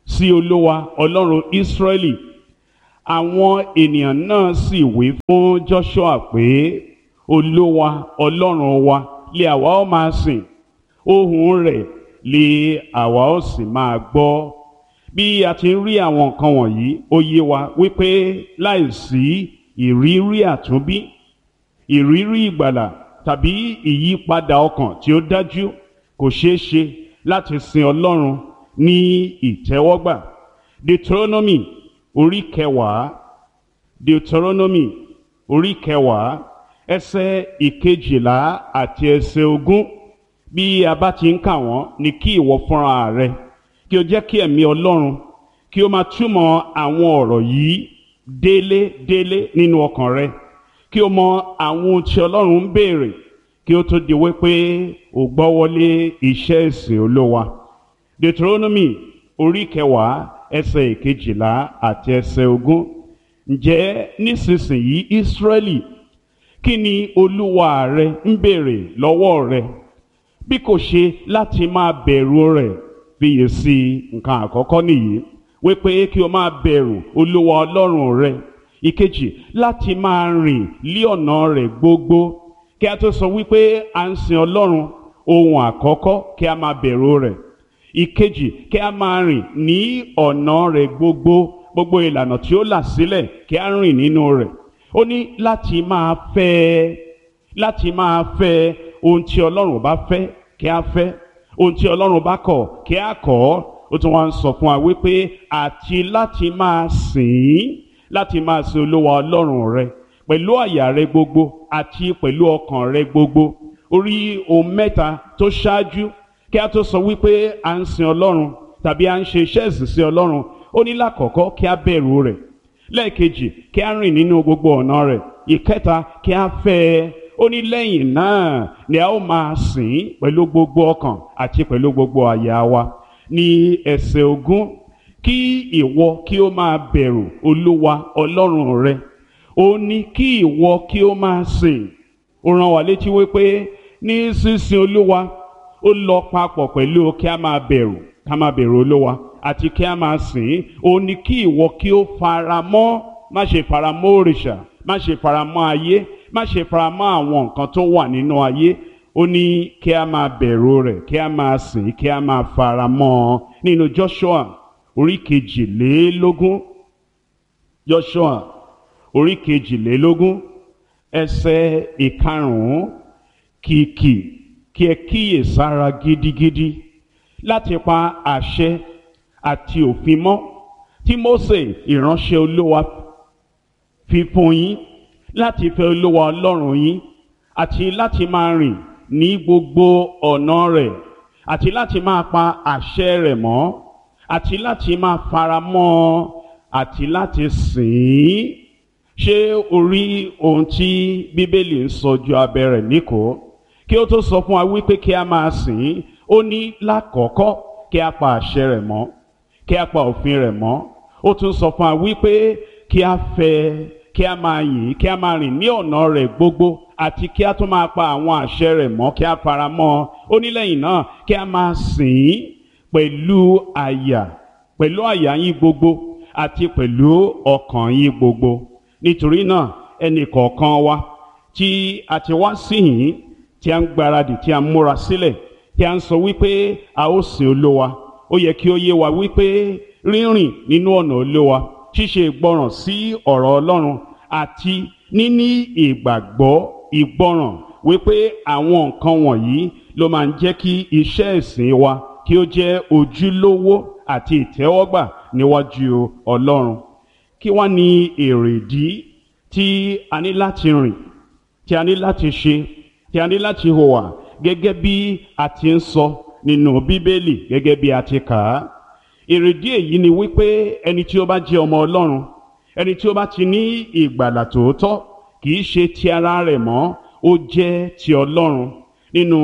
S3: sí Olúwa Ọlọ́run Ísírẹ́lì. Àwọn ènìyàn náà sì wí fún Joshua pé Olúwa Ọlọ́run wa lé àwa ó máa sìn, ohùn rẹ̀ lé àwa ó sì máa gbọ́. Bí a ti ń rí àwọn nǹkan wọ̀nyí, ó yé wa wípé láìsí ìrírí àtúnbí, ìrírí ìgbàlà tàbí ìyípadà ọkàn tí ó dájú, kò ṣeé ṣe láti sin Ọlọ́run ní ìtẹ́wọ́gbà. Deuteronomy orí kẹwàá, Deuteronomy orí kẹwàá ẹsẹ̀ ìkejìlá àti ẹsẹ̀ ogún. Bí a bá ti ń kà wọ́n, ní kí ìwọ fúnra rẹ kí o jẹ́ kí ẹ̀mí Ọlọ́run kí ó máa túmọ̀ àwọn ọ̀rọ̀ yìí délé nínú ọkàn rẹ, kí o mọ àwọn ohun tí Ọlọ́run ń béèrè kí ó tó di wípé o gbọ́ wọlé iṣẹ́ ìsìn Olúwa. Deuteronomy orí kẹwàá ẹsẹ̀ ìkejìlá àti ẹsẹ̀ ogún. Ǹjẹ́ nísinsìnyí Ísírẹ́lì, kí ni Olúwa rẹ ń béèrè lọ́wọ́ rẹ bí kò ṣe láti máa bẹ̀rù rẹ̀? Fiyèsí nǹkan àkọ́kọ́ nìyí, wípé kí o máa bẹ̀rù Olúwa Ọlọ́run rẹ. Ìkejì, láti máa rìn lí ọ̀nà rẹ̀ gbogbo. Kí a tó sọ wípé à ń sin Ọlọ́run, ohun àkọ́kọ́ kí a máa bẹ̀rù rẹ̀. Ìkejì, kí a máa rìn ní ọ̀nà rẹ̀ gbogbo ìlànà tí ó là sílẹ̀ kí a rìn nínú rẹ̀. Ó ní láti máa fẹ́ ohun tí Ọlọ́run bá fẹ́ kí a fẹ́, ohun tí Ọlọ́run bá kọ̀ kí a kọ̀. Ó tún wá ń sọ fún wa wípé àti láti máa sìn Olúwa Ọlọ́run rẹ pẹ̀lú àyà rẹ gbogbo àti pẹ̀lú ọkàn rẹ gbogbo. Orí ohun mẹ́ta tó ṣáájú kí a tó sọ wípé à ń sin Ọlọ́run tàbí à ń ṣe iṣẹ́ ìsìn sí Ọlọ́run, ó ní lákọ̀ọ́kọ́ kí a bẹ̀rù rẹ̀, lẹ́ẹ̀kejì kí a rìn nínú gbogbo ọ̀nà rẹ̀, ìkẹta kí a fẹ́ ẹ. Ó ní lẹ́yìn náà ni a ó máa sìn pẹ̀lú gbogbo ọkàn àti pẹ̀lú gbogbo àyà wa. Ní ẹsẹ̀ ogún, kí ìwọ kí ó máa bẹ̀rù Olúwa Ọlọ́run rẹ, ó ní kí ìwọ kí ó máa sìn. Ó rán wa létí wípé ní sísìn Olúwa ó lọ papọ̀ pẹ̀lú kí a máa bẹ̀rù Olúwa àti kí a máa sìn. Ó ní kí ìwọ kí ó faramọ́, má ṣe faramọ́ òrìṣà, má ṣe faramọ́ ayé, má ṣe faramọ́ àwọn nǹkan tó wà nínú ayé. Ó ní kí a máa bẹ̀rù rẹ̀, kí a máa sìn, kí a máa faramọ́. Nínú Joshua orí kejìlélógún, Joshua orí kejìlélógún ẹsẹ̀ ìkarùn-ún, kìkì kí ẹ kíyè sára gidigidi láti pa àṣẹ àti òfin mọ́ tí Mósè ìránṣẹ́ Olúwa fi fún yín, láti fẹ́ Olúwa Ọlọ́run yín àti láti máa rìn ní gbogbo ọ̀nà rẹ̀ àti láti máa pa àṣẹ rẹ̀ mọ́ àti láti máa faramọ́ àti láti sìn ín. Ṣé o rí ohun tí Bíbélì ń sọ ju abẹ́ rẹ̀ níkòó? Kí ó tó sọ fún wa wípé kí a máa sìn ín, ó ní lákọ̀ọ́kọ́ kí a pa àṣẹ rẹ̀ mọ́, kí a pa òfin rẹ̀ mọ́. Ó tún sọ fún wa wípé kí a fẹ́, kí a máa yìn, kí a máa rìn ní ọ̀nà rẹ̀ gbogbo àti kí a tún máa pa àwọn àṣẹ rẹ̀ mọ́, kí a fara mọ́. Ó ní lẹ́yìn náà kí a máa sìn ín pẹ̀lú àyà yín gbogbo àti pẹ̀lú ọkàn yín gbogbo. Nítorí náà ẹnì kọ̀ọ̀kan wa tí a ti wá síhìn, tí a ń gbáradì, tí a ń múra sílẹ̀, tí a ń sọ wípé a ó sìn Olúwa, ó yẹ kí ó yé wa wípé rírìn nínú ọ̀nà Olúwa, ṣíṣe ìgbọràn sí ọ̀rọ̀ Ọlọ́run àti níní ìgbọràn wípé àwọn nǹkan wọ̀nyí ló máa ń jẹ́ kí iṣẹ́ ìsìn wa kí ó jẹ́ ojúlówó àti ìtẹ́wọ́gbà níwájú Ọlọ́run. Kí wá ní èrèdí tí a ní láti rìn, tí a ní láti ṣe, tí a ní láti hùwà gẹ́gẹ́ bí a ti ń sọ nínú Bíbélì, gẹ́gẹ́ bí a ti kà á? Èrèdí èyí ni wípé ẹni tí ó bá jẹ́ ọmọ Ọlọ́run, ẹni tí ó bá ti ní ìgbàlà tòótọ́, kì í ṣe ti ara rẹ̀ mọ́, ó jẹ́ ti Ọlọ́run. Nínú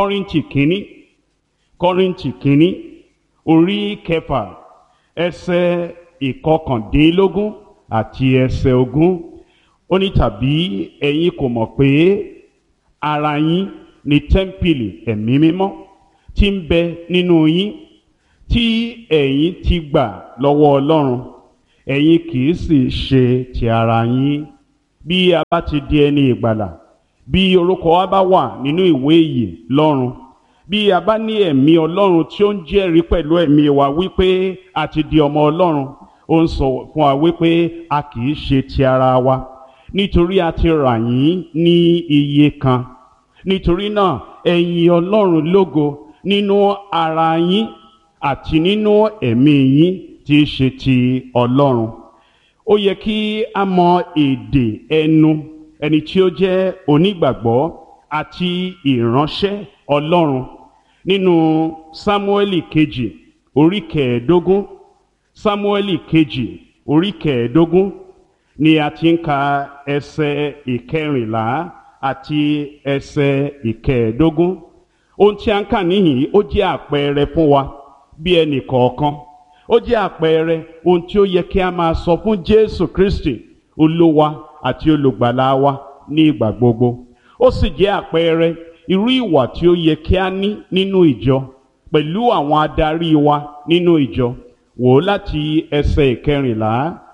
S3: Kọ́ríńtì kínní orí kẹfà ẹsẹ̀ ìkọkàndínlógún àti ẹsẹ̀ ogún, ó ní tàbí ẹ̀yin kò mọ̀ pé ara yín ni tẹ́ḿpìlì ẹ̀mí mímọ́ tí ń bẹ nínú yín, tí ẹ̀yin ti gbà lọ́wọ́ Ọlọ́run, ẹ̀yin kì í sì ṣe ti ara yín. Bí a bá ti di ẹni ìgbàlà, bí orúkọ wa bá wà nínú ìwé ìyè lọ́run, bí a bá ní ẹ̀mí Ọlọ́run tí ó ń jẹ́rìí pẹ̀lú ẹ̀mí wa wípé a ti di ọmọ Ọlọ́run, ó ń sọ fún wa wípé a kì í ṣe ti ara wa, nítorí a ti rà yín ní iye kan. Nítorí náà ẹ yìn Ọlọ́run lógo nínú ara yín àti nínú ẹ̀mí yín tí í ṣe ti Ọlọ́run. Ó yẹ kí a mọ èdè ẹnu ẹni tí ó jẹ́ onígbàgbọ́ àti ìránṣẹ́ Ọlọ́run. Nínú Sámúẹ́lì kejì orí kẹẹ̀ẹ́dógún, Sámúẹ́lì kejì orí kẹẹ̀ẹ́dógún ni a ti ń ka ẹsẹ̀ ìkẹrìnlá àti ẹsẹ̀ ìkẹẹ̀ẹ́dógún. Ohun tí a ń kà níhìn ó jẹ́ àpẹẹrẹ fún wa bí ẹnì kọ̀ọ̀kan. Ó jẹ́ àpẹẹrẹ ohun tí ó yẹ kí a máa sọ fún Jésù Kristi, Olúwa àti olùgbàlà wa ní ìgbà gbogbo. Ó sì jẹ́ àpẹẹrẹ irú ìwà tí ó yẹ kí a ní nínú ìjọ pẹ̀lú àwọn adarí wa nínú ìjọ. Wò ó láti ẹsẹ̀ ìkẹrìnlá.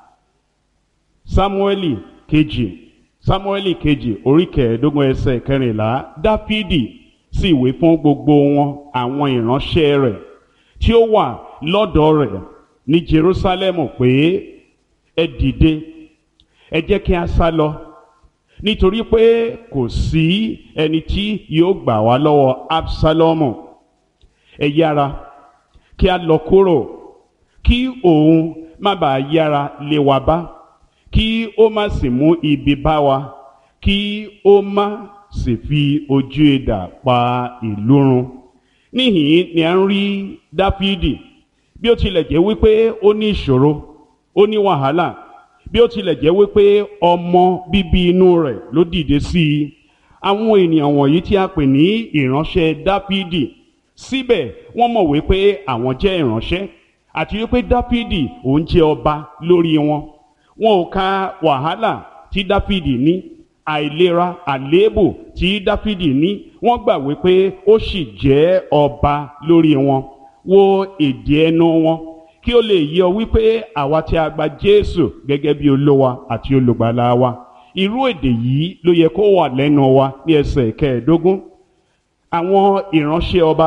S3: Sámúẹ́lì kejì orí kẹẹ̀ẹ́dógún ẹsẹ̀ ìkẹrìnlá. Dáfídì sì wí fún gbogbo wọn àwọn ìránṣẹ́ rẹ̀ tí ó wà lọ́dọ̀ rẹ̀ ní Jerúsálẹ́mù pé ẹ dìde, ẹ jẹ́ kí a sá lọ, nítorí pé kò sí ẹni tí yóò gbà wá lọ́wọ́ Absalomu. Ẹ yára kí a lọ kúrò, kí òun má bàa yára lé wa bá, kí ó má sì mú ibi bá wa, kí ó má sì fi ojú idà pa ìlú run. Níhìn ni a ń rí Dáfídì, bí ó tilẹ̀ jẹ́ wípé ó ní ìṣòro, ó ní wàhálà, bí ó tilẹ̀ jẹ́ wípé ọmọ bíbí inú rẹ̀ ló dìde sí i. Àwọn ènìyàn wọ̀nyí tí a pè ní ìránṣẹ́ Dáfídì, síbẹ̀ wọ́n mọ̀ wípé àwọn jẹ́ ìránṣẹ́ àti wípé Dáfídì òun jẹ́ ọba lórí wọn. Wọn ò ka wàhálà tí Dáfídì ní, àìlera, àléébù tí Dáfídì ní, wọ́n gbà wípé ó sì jẹ́ ọba lórí wọn. Wo èdè ẹnu wọn kí ó lè yé ọ wípé àwa tí a gba Jésù gẹ́gẹ́ bí Olúwa àti olùgbàlà wa, irú èdè yìí ló yẹ kó wà lẹ́nu wa ní ẹsẹ̀ ìkẹẹ̀ẹ́dógún. Àwọn ìránṣẹ́ ọba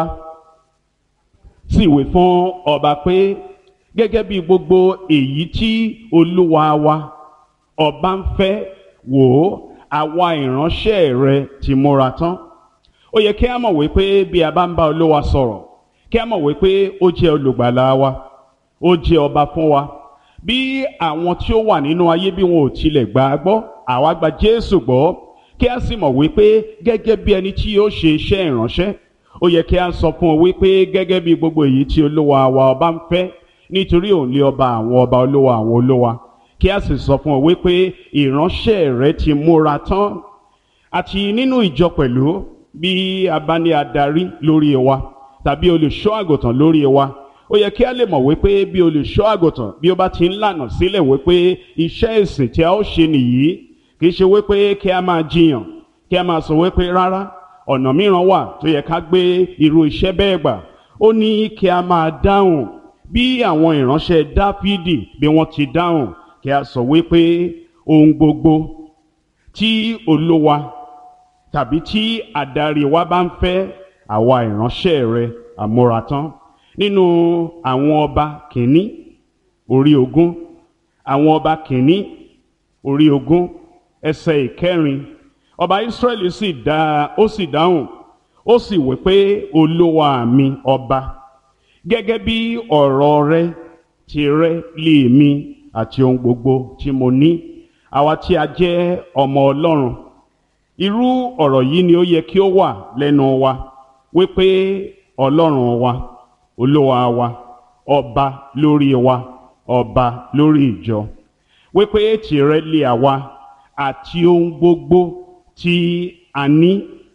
S3: sì wí fún ọba pé gẹ́gẹ́ bí gbogbo èyí tí Olúwa wa ọba ń fẹ́, wò ó, àwa ìránṣẹ́ rẹ ti múra tán. Ó yẹ kí a mọ̀ wípé bí a bá ń bá Olúwa sọ̀rọ̀, kí a mọ̀ wípé ó jẹ́ olùgbàlà wa, ó jẹ́ ọba fún wa. Bí àwọn tí ó wà nínú ayé bí wọn ò tilẹ̀ gbà á gbọ́, àwa gba Jésù gbọ́, kí a sì mọ̀ wípé gẹ́gẹ́ bí ẹni tí yóò ṣe iṣẹ́ ìránṣẹ́, ó yẹ kí a sọ fún ọ wípé gẹ́gẹ́ bí gbogbo èyí tí Olúwa wa ọba ń fẹ́, nítorí òun lé ọba àwọn ọba, Olúwa àwọn olúwa. Kí a sì sọ fún ọ wípé ìránṣẹ́ rẹ ti múra tán. Àti nínú ìjọ pẹ̀lú, bí a bá ní adarí lórí wa tàbí olùṣọ́ àgùntàn lórí wa, ó yẹ kí a lè mọ̀ wípé bí olùṣọ́ àgùntàn bí ó bá ti ń lànà sílẹ̀ wípé iṣẹ́ ìsìn tí a ó ṣe nìyí, kì í ṣe wípé kí a máa jiyàn, kí a máa sọ wípé rárá, ọ̀nà mìíràn wà tó yẹ ká gbé irú iṣẹ́ bẹ́ẹ̀ gbà. Ó ní kí a máa dáhùn bí àwọn ìránṣẹ́ Dáfídì bí wọ́n ti dáhùn, kí a sọ wípé ohun gbogbo tí Olúwa tàbí tí adarí wa bá ń fẹ́, àwa ìránṣẹ́ rẹ̀ àmúratán. Nínú àwọn ọba kìíní orí 20, àwọn ọba kìíní orí 20 ẹsẹ̀ ìkẹrin, ọba Ísírẹ́lì sì dáhùn, ó sì wí pé olúwa mi ọba, gẹ́gẹ́ bí ọ̀rọ̀ rẹ ti rẹ́ lé mi àti ohun gbogbo tí mo ní, àwa tí a jẹ́ ọmọ Ọlọ́run. Irú ọ̀rọ̀ yìí ni ó yẹ kí ó wà lẹ́nu wa, wípé Ọlọ́run wa, olúwa wa, ọba lórí wa, ọba lórí ìjọ, wípé tìrẹ lé àwa àti ohun gbogbo tí a ní.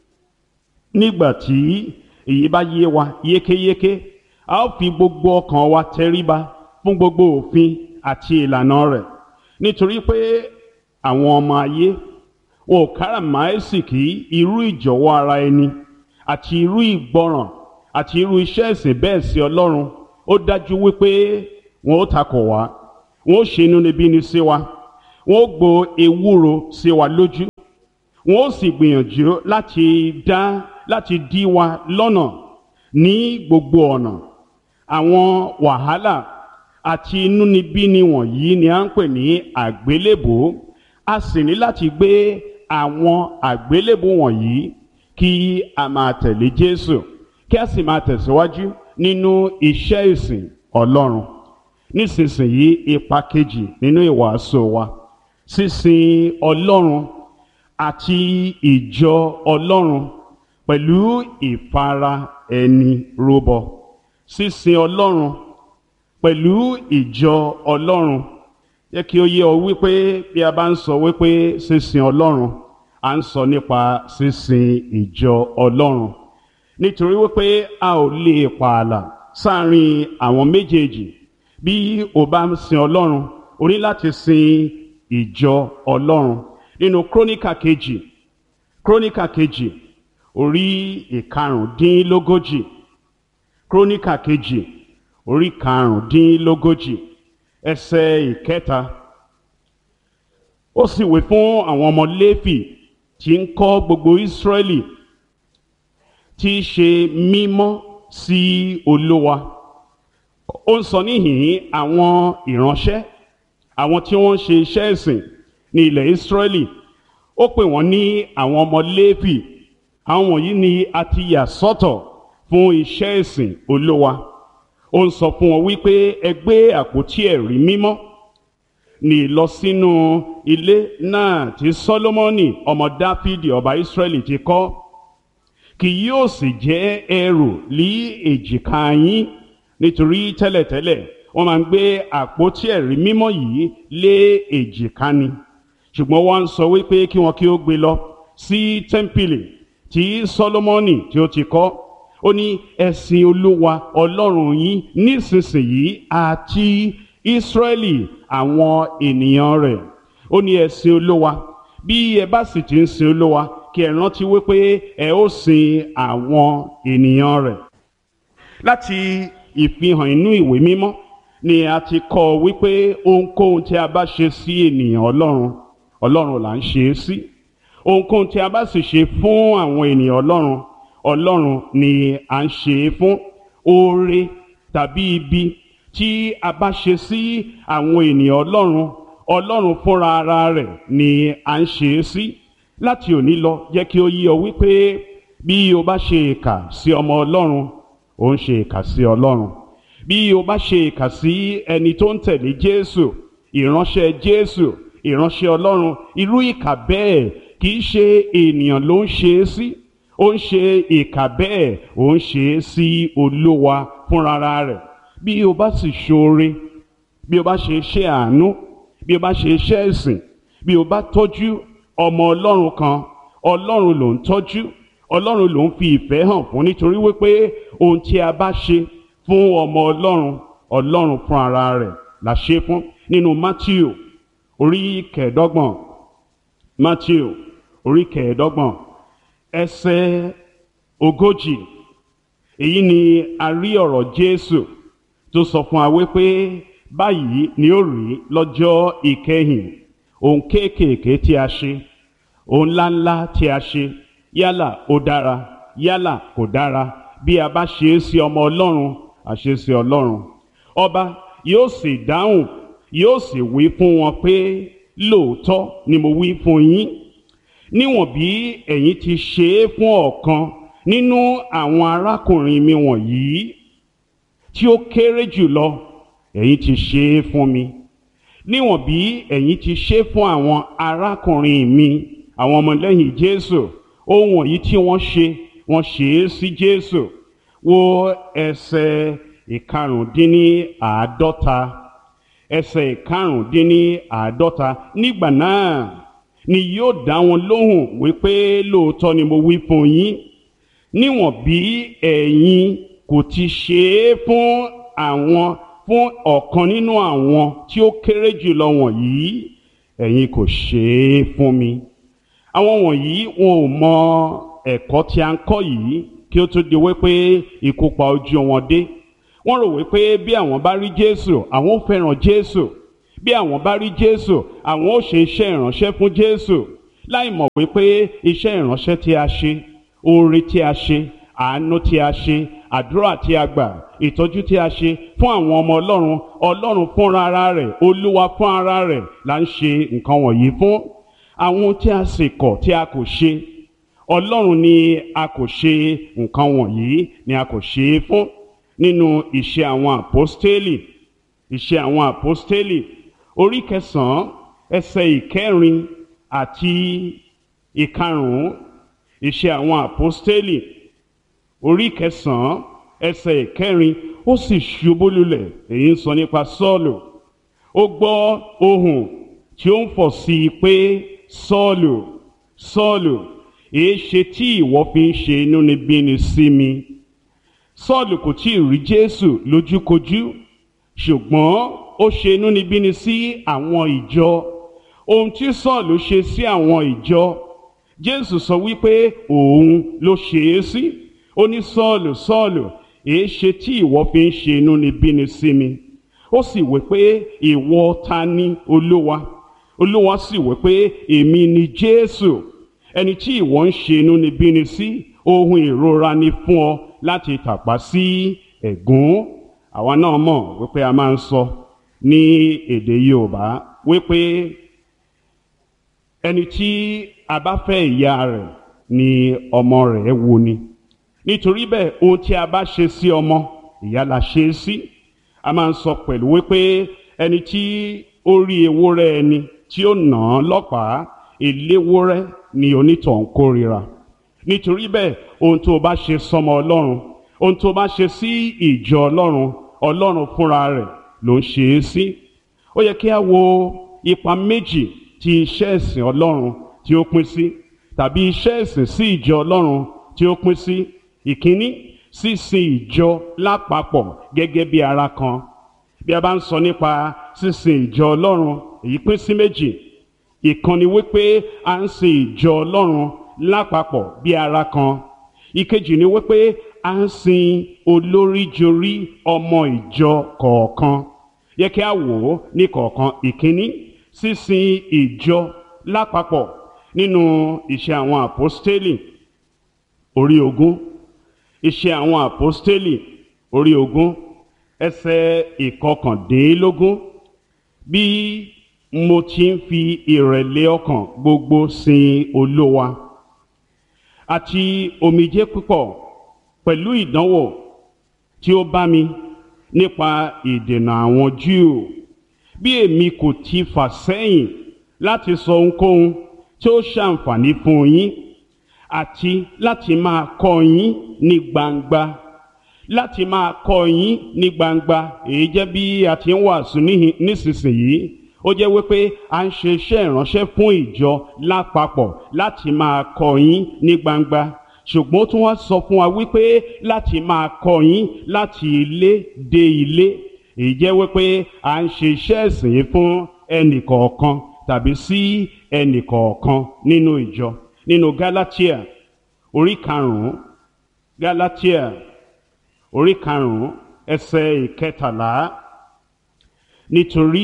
S3: Nígbà tí èyí bá yé wa yékéyéké, a ó fi gbogbo ọkàn wa tẹríba fún gbogbo òfin àti ìlànà rẹ̀, nítorí pé àwọn ọmọ ayé wọn ò káràmáìsìkí irú ìjọ̀wọ́ ara ẹni àti irú ìgbọràn àti irú iṣẹ́ ìsìn bẹ́ẹ̀ sí Ọlọ́run. ó dájú wípé wọn ó takò wá, wọn ó ṣe inúnibíni sí wa, wọn ó gbo ewúro sí wa lójú, wọn ó sì gbìyànjú láti dí wa lọ́nà ní gbogbo ọ̀nà. Àwọn wàhálà àti inúnibíni wọ̀nyí ni à ń pè ní àgbélébùú. A sì ní láti gbé àwọn àgbélébùú wọ̀nyí kí a máa tẹ̀lé Jésù, kí a sì máa tẹ̀síwájú nínú iṣẹ́ ìsìn Ọlọ́run. Nísinsìnyí, ipa kejì nínú ìwàásù wa, sísìn Ọlọ́run àti ìjọ Ọlọ́run pẹ̀lú ìfara ẹni rúbọ. Sísìn Ọlọ́run pẹ̀lú ìjọ Ọlọ́run. Jẹ́ kí ó yé ọ wípé bí a bá ń sọ wípé sísìn Ọlọ́run, à ń sọ nípa sísìn ìjọ Ọlọ́run. Nítorí wípé a ò lè pààlà sáàrin àwọn méjèèjì. Bí o bá ń sin Ọlọ́run, o ní láti sin ìjọ Ọlọ́run. Nínú Kíróníkà kejì orí ìkarùndínlógójì, Kíróníkà kejì orí karùndínlógójì, ẹsẹ̀ ìkẹta. Ó sì wí fún àwọn ọmọ Léfì tí ń kọ́ gbogbo Ísírẹ́lì tí í ṣe mímọ́ sí Olúwa. Ó ń sọ níhìn àwọn ìránṣẹ́, àwọn tí wọ́n ń ṣe iṣẹ́ ìsìn ní ilẹ̀ Ísírẹ́lì. Ó pè wọ́n ní àwọn ọmọ Léfì. Àwọn wọ̀nyí ni a ti yà sọ́tọ̀ fún iṣẹ́ ìsìn Olúwa. Ó ń sọ fún wọn wípé ẹ gbé àpótí ẹ̀rí mímọ́ ní lọ sínú ilé náà tí Sólómọ́nì ọmọ Dáfídì ọba Ísírẹ́lì ti kọ́. Kì yóò sì jẹ́ ẹrù lí èjìká yín, nítorí tẹ́lẹ̀tẹ́lẹ̀ wọ́n máa ń gbé àpótí ẹ̀rí mímọ́ yìí lé èjìká ni. Ṣùgbọ́n wọ́n ń sọ wípé kí wọn kí ó gbé lọ sí tẹ́ḿpìlì tí Sólómọ́nì tí ó ti kọ́. Ó ní ẹ sìn Olúwa Ọlọ́run yín nísinsìnyí àti Ísírẹ́lì àwọn ènìyàn rẹ̀. Ó ní ẹ sìn Olúwa. Bí ẹ bá sì ti ń sìn Olúwa, kí ẹ rántí wípé ẹ ó sìn àwọn ènìyàn rẹ̀. Láti ìfihàn inú ìwé mímọ́ ni a ti kọ́ wípé ohunkóhun tí a bá ṣe sí ènìyàn Ọlọ́run, Ọlọ́run là ń ṣe é sí. Ohunkóhun tí a bá sì ṣe fún àwọn ènìyàn Ọlọ́run, Ọlọ́run ni à ń ṣe é fún. Oore tàbí ibi tí a bá ṣe sí àwọn ènìyàn Ọlọ́run, Ọlọ́run fúnra ara rẹ̀ ni à ń ṣe é sí. Láti òní lọ, jẹ́ kí ó yé ọ wípé bí o bá ṣe ìkà sí ọmọ Ọlọ́run, ó ń ṣe ìkà sí Ọlọ́run. Bí o bá ṣe ìkà sí ẹni tó ń tẹ̀lé Jésù, ìránṣẹ́ Jésù, ìránṣẹ́ Ọlọ́run, irú ìkà bẹ́ẹ̀ kì í ṣe ènìyàn ló ń ṣe é sí. Ó ń ṣe ìkà bẹ́ẹ̀, ó ń ṣe é sí Olúwa fúnra rẹ̀. Bí o bá sì ṣoore, bí o bá ṣe iṣẹ́ àánú, bí o bá ṣe iṣẹ́ ìsìn, bí o bá tọ́jú ọmọ Ọlọ́run kan, Ọlọ́run ló ń tọ́jú, Ọlọ́run ló ń fi ìfẹ́ hàn fún, nítorí wípé ohun tí a bá ṣe fún ọmọ Ọlọ́run, Ọlọ́run fún ara rẹ̀ la ṣe fún. Nínú Mátíù orí kẹẹ̀ẹ́dọ́gbọ̀n, Mátíù orí kẹẹ̀ẹ́dọ́gbọ̀n, ẹsẹ̀ 40, èyí ni a rí ọ̀rọ̀ Jésù tó sọ fún wa wípé báyìí ni ó rí lọ́jọ́ ìkẹyìn. Ohun kéékèèké tí a ṣe, ohun ńláńlá tí a ṣe, yálà ó dára yálà kò dára, bí a bá ṣe é sí ọmọ Ọlọ́run, a ṣe é sí Ọlọ́run. Ọba yóò sì dáhùn, yóò sì wí fún wọn pé lóòótọ́ ni mo wí fún yín, níwọ̀n bí ẹ̀yin ti ṣe é fún ọ̀kan nínú àwọn arákùnrin mi wọ̀nyí tí ó kéré jùlọ, ẹ̀yin ti ṣe é fún mi. Níwọ̀n bí ẹ̀yin ti ṣe é fún àwọn arákùnrin mi, àwọn ọmọlẹ́yìn Jésù, ohun wọ̀nyí tí wọ́n ṣe é sí Jésù. Wo ẹsẹ̀ ìkarùndínláàádọ́ta, ẹsẹ̀ ìkarùndínláàádọ́ta. Nígbà náà ni yóò dá wọn lóhùn wípé lóòótọ́ ni mo wí fún yín, níwọ̀n bí ẹ̀yin kò ti ṣe é fún ọ̀kan nínú àwọn tí ó kéré jùlọ wọ̀nyí, ẹ̀yin kò ṣe é fún mi. Àwọn wọ̀nyí wọn ò mọ ẹ̀kọ́ tí a ń kọ́ yìí kí ó tó di wípé ikú pa ojú wọn dé. wọ́n rò wípé bí àwọn bá rí Jésù àwọn ó fẹ́ràn Jésù, bí àwọn bá rí Jésù àwọn ó ṣe iṣẹ́ ìránṣẹ́ fún Jésù, láì mọ̀ wípé iṣẹ́ ìránṣẹ́ tí a ṣe, oore tí a ṣe, àánú tí a ṣe, àdúrà tí a gbà, ìtọ́jú tí a ṣe fún àwọn ọmọ Ọlọ́run, Ọlọ́run fúnra ara rẹ̀, Olúwa fún ara rẹ̀ là ń ṣe nǹkan wọ̀nyí fún. Àwọn tí a sì kọ̀ tí a kò ṣe, Ọlọ́run ni a kò ṣe nǹkan wọ̀nyí ni a kò ṣe é fún. Nínú Iṣẹ́ àwọn Àpọ́stélì, Iṣẹ́ àwọn Àpọ́stélì orí 9 ẹsẹ̀ 4 àti 5. Iṣẹ́ àwọn Àpọ́stélì orí 9 ẹsẹ̀ 4, ó sì ṣubú lulẹ̀. Èyí ń sọ nípa Sọ́ọ̀lù. Ó gbọ́ ohùn tí ó ń fọ̀ sí i pé, Sọ́ọ̀lù, Sọ́ọ̀lù, èéṣe tí ìwọ fi ń ṣe inúnibíni sí mi? Sọ́ọ̀lù kò tí ì rí Jésù lójúkojú, ṣùgbọ́n ó ṣe inúnibíni sí àwọn ìjọ. Ohun tí Sọ́ọ̀lù ṣe sí àwọn ìjọ, Jésù sọ wípé òun ló ṣe é sí. Ó ní, Sọ́ọ̀lù, Sọ́ọ̀lù, èéṣe tí ìwọ fi ń ṣe inúnibíni sí mi? Ó sì wí pé, ìwọ ta ni, Olúwa? Olúwa sì wí pé, èmi ni Jésù, ẹni tí ìwọ ń ṣe inúnibíni sí. Ohun ìrora ni fún ọ láti tàpá sí ẹ̀gún. Àwa náà mọ̀ wípé a máa ń sọ ní èdè Yorùbá wípé ẹni tí a bá fẹ́ ìyá rẹ̀ ni ọmọ rẹ̀ wù ni. Nítorí bẹ́ẹ̀ ohun tí a bá ṣe sí ọmọ, ìyá la ṣe é sí. A máa ń sọ pẹ̀lú wípé ẹni tí ó rí ewúrẹ́ ẹni tí ó nà án lọ́pàá, eléwúrẹ́ ni onítọ̀hún kórìíra. Nítorí bẹ́ẹ̀ ohun tó bá ṣe sọ́mọ Ọlọ́run, ohun tó bá ṣe sí ìjọ Ọlọ́run, Ọlọ́run fúnra rẹ̀ ló ń ṣe é sí. Ó yẹ kí a wo ipa méjì tí iṣẹ́ ìsìn Ọlọ́run tí ó pín sí, tàbí iṣẹ́ ìsìn sí ìjọ Ọlọ́run tí ó pín sí. Ìkíní, sísìn ìjọ lápapọ̀ gẹ́gẹ́ bí ara kan. Bí a bá ń sọ nípa sísìn ìjọ Ọlọ́run, èyí pín sí méjì. Ìkan ni wípé a ń sin ìjọ Ọlọ́run lápapọ̀ bí ara kan. Ìkejì ni wípé a ń sin olóríjorí ọmọ ìjọ kọ̀ọ̀kan. Yẹ kí a wò ó ní kọ̀ọ̀kan. Ìkíní, sísìn ìjọ lápapọ̀ nínú Iṣẹ́ àwọn Àpọ́stélì orí 20. Iṣẹ́ àwọn Àpọ́stélì orí 20 ẹsẹ̀ 19. Bí mo ti ń fi ìrẹ̀lẹ̀ ọkàn gbogbo sin Olúwa àti omijé púpọ̀ pẹ̀lú ìdánwò tí ó bá mi nípa ìdènà àwọn Júù, bí èmi kò ti fà sẹ́yìn láti sọ ohunkóhun tí ó ṣàǹfààní fún yín, àti láti máa kọ́ yín ní gbangba. Láti máa kọ́ yín ní gbangba, èyí jẹ́ bí a ti ń wàásù nísinsìnyí. Ó jẹ́ wípé a ń ṣe iṣẹ́ ìránṣẹ́ fún ìjọ lápapọ̀ láti máa kọ́ yín ní gbangba. Ṣùgbọ́n ó tún wá sọ fún wa wípé láti máa kọ́ yín láti ilé dé ilé. Èyí jẹ́ wípé a ń ṣe iṣẹ́ ìsìn fún ẹnìkọ̀ọ̀kan tàbí sí ẹnìkọ̀ọ̀kan nínú ìjọ. Nínú Gálátíà orí 5, Gálátíà orí 5 ẹsẹ̀ 13. Nítorí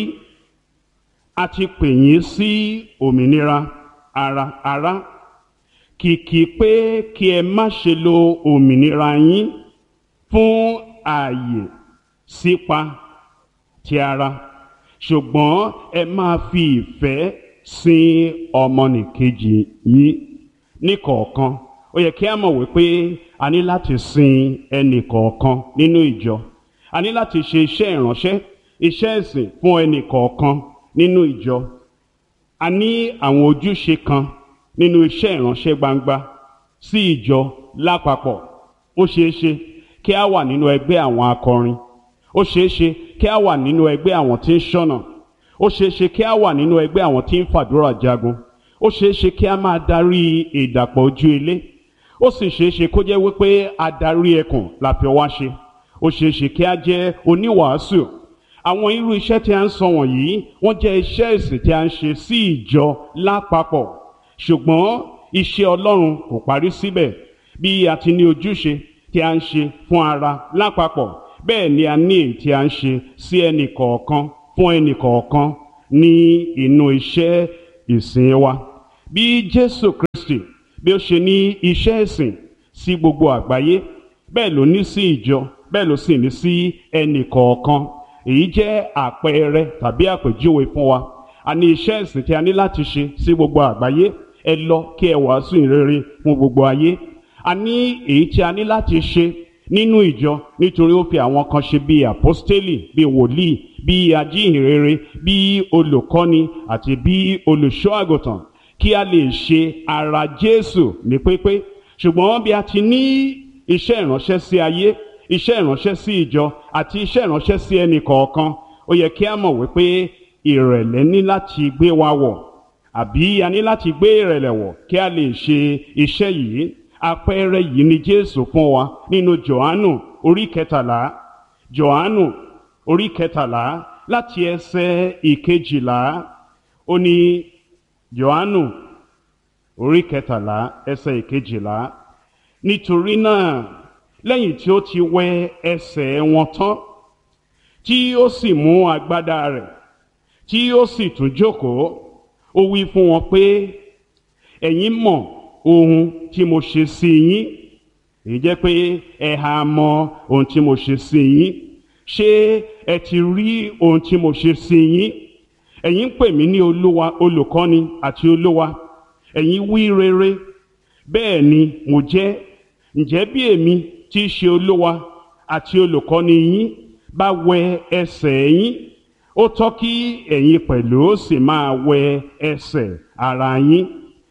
S3: a ti pè yín sí òmìnira ará, kìkì pé kí ẹ má ṣe lo òmìnira yín fún ààyè sípa ti ara, ṣùgbọ́n ẹ máa fi ìfẹ́ sin ọmọnìkejì yín níkọ̀ọ̀kan. Ó yẹ kí a mọ̀ wípé a ní láti sin ẹnìkọ̀ọ̀kan nínú ìjọ. A ní láti ṣe iṣẹ́ ìránṣẹ́, iṣẹ́ ìsìn fún ẹnìkọ̀ọ̀kan nínú ìjọ. A ní àwọn ojúṣe kan nínú iṣẹ́ ìránṣẹ́ gbangba sí ìjọ lápapọ̀. Ó ṣeé ṣe kí a wà nínú ẹgbẹ́ àwọn akọrin. Ó ṣeé ṣe kí a wà nínú ẹgbẹ́ àwọn tí ń ṣọ́nà. Ó ṣeé ṣe kí a wà nínú ẹgbẹ́ àwọn tí ń fàdúrà jagun. Ó ṣeé ṣe kí a máa darí ìdàpọ̀ ojú ilé. Ó sì ṣeé ṣe kó jẹ́ wípé adarí ẹkùn la fi wá ṣe. Ó ṣeé ṣe kí a jẹ́ oníwàásù. Àwọn irú iṣẹ́ tí a ń sọ wọ̀nyí wọ́n jẹ́ iṣẹ́ ìsìn tí a ń ṣe sí ìjọ lápapọ̀. Ṣùgbọ́n iṣẹ́ Ọlọ́run kò parí síbẹ̀. Bí a ti ní ojúṣe tí a ń ṣe fún ara lápapọ̀, bẹ́ẹ̀ ni a ní èyí tí a ń ṣe sí ẹnì kọ̀ọ̀kan fún ẹnì kọ̀ọ̀kan ní inú iṣẹ́ ìsìn wa. Bí Jésù Kristi bí ó ṣe ní iṣẹ́ ìsìn sí gbogbo àgbáyé, bẹ́ẹ̀ ló ní sí ìjọ, bẹ́ẹ̀ ló sì ní sí ẹnì kọ̀ọ̀kan. Èyí jẹ́ àpẹẹrẹ tàbí àpèjúwe fún wa. A ní iṣẹ́ ìsìn tí a ní láti ṣe sí gbogbo àgbáyé. Ẹ lọ kí ẹ wàásù ìrere fún gbogbo ayé. A ní èyí tí a ní láti ṣe nínú ìjọ, nítorí ó fi àwọn kan ṣe bí àpọ́stélì, bí wòlíì, bí ajíhìnrere, bí olùkọ́ni àti bí olùṣọ́ àgùntàn, kí a lè ṣe ara Jésù ní pípé. Ṣùgbọ́n bí a ti ní iṣẹ́ ìránṣẹ́ sí ayé, iṣẹ́ ìránṣẹ́ sí ìjọ àti iṣẹ́ ìránṣẹ́ sí ẹnì kọ̀ọ̀kan, ó yẹ kí a mọ̀ wípé ìrẹ̀lẹ̀ ní láti gbé wa wọ̀, àbí a ní láti gbé ìrẹ̀lẹ̀ wọ̀ kí a lè ṣe iṣẹ́ yìí. Àpẹẹrẹ yìí ni Jésù fún wa nínú Jòhánù orí kẹtàlá, Jòhánù orí kẹtàlá láti ẹsẹ̀ ìkejìlá. Ó ní Jòhánù orí kẹtàlá ẹsẹ̀ ìkejìlá, nítorí náà lẹ́yìn tí ó ti wẹ ẹsẹ̀ wọn tán, tí ó sì mú agbádá rẹ̀, tí ó sì tún jókòó, ó wí fún wọn pé, ẹ̀yin mọ̀ ohun tí mo ṣe sí yín. Èyí jẹ́ pé ẹ ha mọ̀ ohun tí mo ṣe sí yín. Ṣé ẹ ti rí ohun tí mo ṣe sí yín? Ẹ̀yin ń pè mí ní Olúwa, olùkọ́ni àti Olúwa. Ẹ̀yin wí rere, bẹ́ẹ̀ ni mo jẹ́. Ǹjẹ́ bí èmi tí í ṣe Olúwa àti olùkọ́ni yín bá wẹ ẹsẹ̀ yín, ó tọ́ kí ẹ̀yin pẹ̀lú sì máa wẹ ẹsẹ̀ ara yín.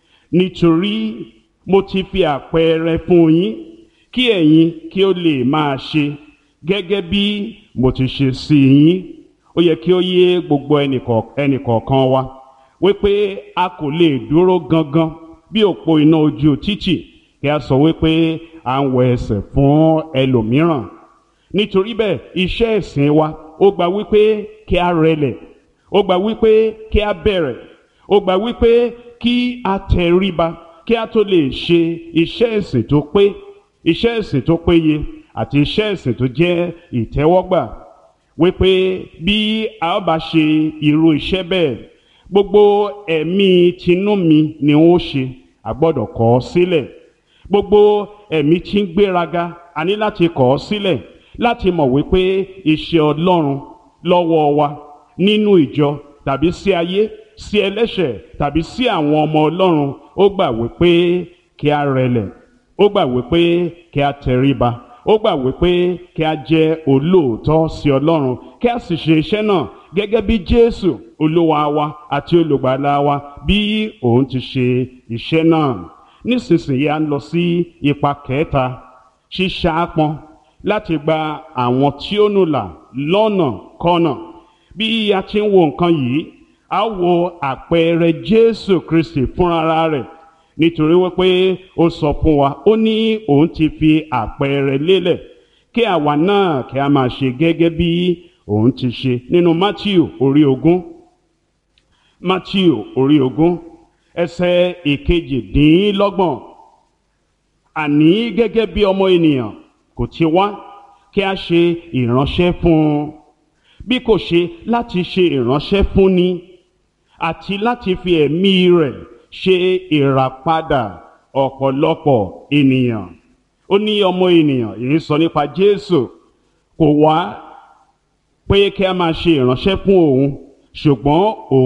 S3: Nítorí mo ti fi àpẹẹrẹ fún yín, kí ẹ̀yin kí ó lè máa ṣe gẹ́gẹ́ bí mo ti ṣe sí yín. Ó yẹ kí ó yé gbogbo ẹnìkọ̀ọ̀kan wa wípé a kò lè dúró gangan bí òpó iná ojú títì kí a sọ wípé à ń wẹ ẹsẹ̀ fún ẹlòmíràn. Nítorí bẹ́ẹ̀ iṣẹ́ ìsìn wa ó gba wípé kí a rẹlẹ̀, ó gba wípé kí a bẹ̀rẹ̀, ó gba wípé kí a tẹríba kí a tó lè ṣe iṣẹ́ ìsìn tó pé, iṣẹ́ ìsìn tó péye àti iṣẹ́ ìsìn tó jẹ́ ìtẹ́wọ́gbà. Wípé bí a ó bá ṣe irú iṣẹ́ bẹ́ẹ̀, gbogbo ẹ̀mí tinú mi ni wọ́n ṣe, a gbọ́dọ̀ kọ̀ ọ́ sílẹ̀. Gbogbo ẹ̀mí tí ń gbéraga, a ní láti kọ̀ ọ́ sílẹ̀, láti mọ̀ wípé iṣẹ́ Ọlọ́run lọ́wọ́ wa nínú ìjọ tàbí sí ayé, sí ẹlẹ́ṣẹ̀ tàbí sí àwọn ọmọ Ọlọ́run, ó gbà wípé kí a rẹlẹ̀, ó gbà wípé kí a tẹríba, ó gbà wípé kí a jẹ́ olóòótọ́ sí Ọlọ́run, kí a sì ṣe iṣẹ́ náà gẹ́gẹ́ bí Jésù Olúwa wa àti olùgbàlà wa bí òun ti ṣe iṣẹ́ náà. Nísinsìnyí a ń lọ sí ipa kẹta, ṣíṣàápọn láti gba àwọn tí ó nù là lọ́nà kọ́nà. Bí a ti ń wo nǹkan yìí, a wo àpẹẹrẹ Jésù Kristi fúnra rẹ̀, nítorí wípé ó sọ fún wa, ó ní òun ti fi àpẹẹrẹ lélẹ̀ kí àwa náà kí a máa ṣe gẹ́gẹ́ bí òun ti ṣe. Nínú Mátíù orí 20, Mátíù orí 20 ẹsẹ̀ 21, àní gẹ́gẹ́ bí ọmọ ènìyàn kò ti wá kí a ṣe ìránṣẹ́ fún un, bí kò ṣe láti ṣe ìránṣẹ́ fún ni, àti láti fi ẹ̀mí rẹ̀ ṣe ìràpadà ọ̀pọ̀lọpọ̀ ènìyàn. Ó ní ọmọ ènìyàn, èyí sọ nípa Jésù, kò wá pé kí a máa ṣe ìránṣẹ́ fún òun, ṣùgbọ́n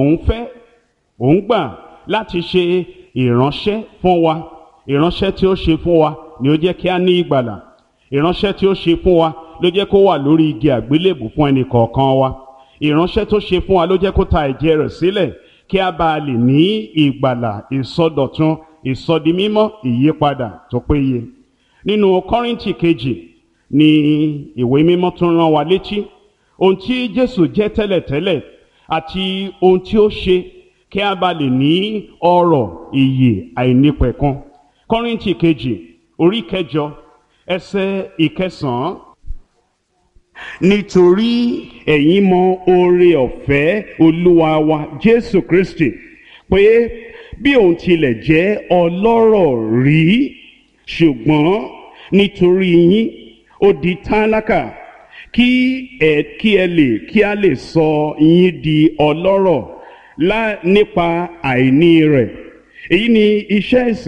S3: òun gbà láti ṣe ìránṣẹ́ fún wa. Ìránṣẹ́ tí ó ṣe fún wa ni ó jẹ́ kí a ní ìgbàlà. Ìránṣẹ́ tí ó ṣe fún wa ló jẹ́ kó wà lórí igi àgbélébù fún ẹnì kọ̀ọ̀kan wa. Ìránṣẹ́ tó ṣe fún wa ló jẹ́ kó ta ẹ̀jẹ̀ rẹ̀ sílẹ̀ kí a bá lè ní ìgbàlà, ìsọdọ̀tun, ìsọdimímọ́, ìyípadà tó péye. Nínú Kọ́ríńtì kejì ni ìwé mímọ́ tún rán wa létí ohun tí Jésù jẹ́ tẹ́lẹ̀tẹ́lẹ̀ àti ohun tí ó ṣe kí a bá lè ní ọrọ̀ ìyè àìnípẹ̀kun. Kọ́ríńtì kejì orí 8 ẹsẹ̀ 9. Nítorí ẹ̀yin mọ oore ọ̀fẹ́ Olúwa wa Jésù Kristi, pé bí òun tilẹ̀ jẹ́ ọlọ́rọ̀ rí, ṣùgbọ́n nítorí yín ó di tálákà, kí a lè sọ yín di ọlọ́rọ̀ nípa àìní rẹ̀. Èyí ni iṣẹ́ ìsìn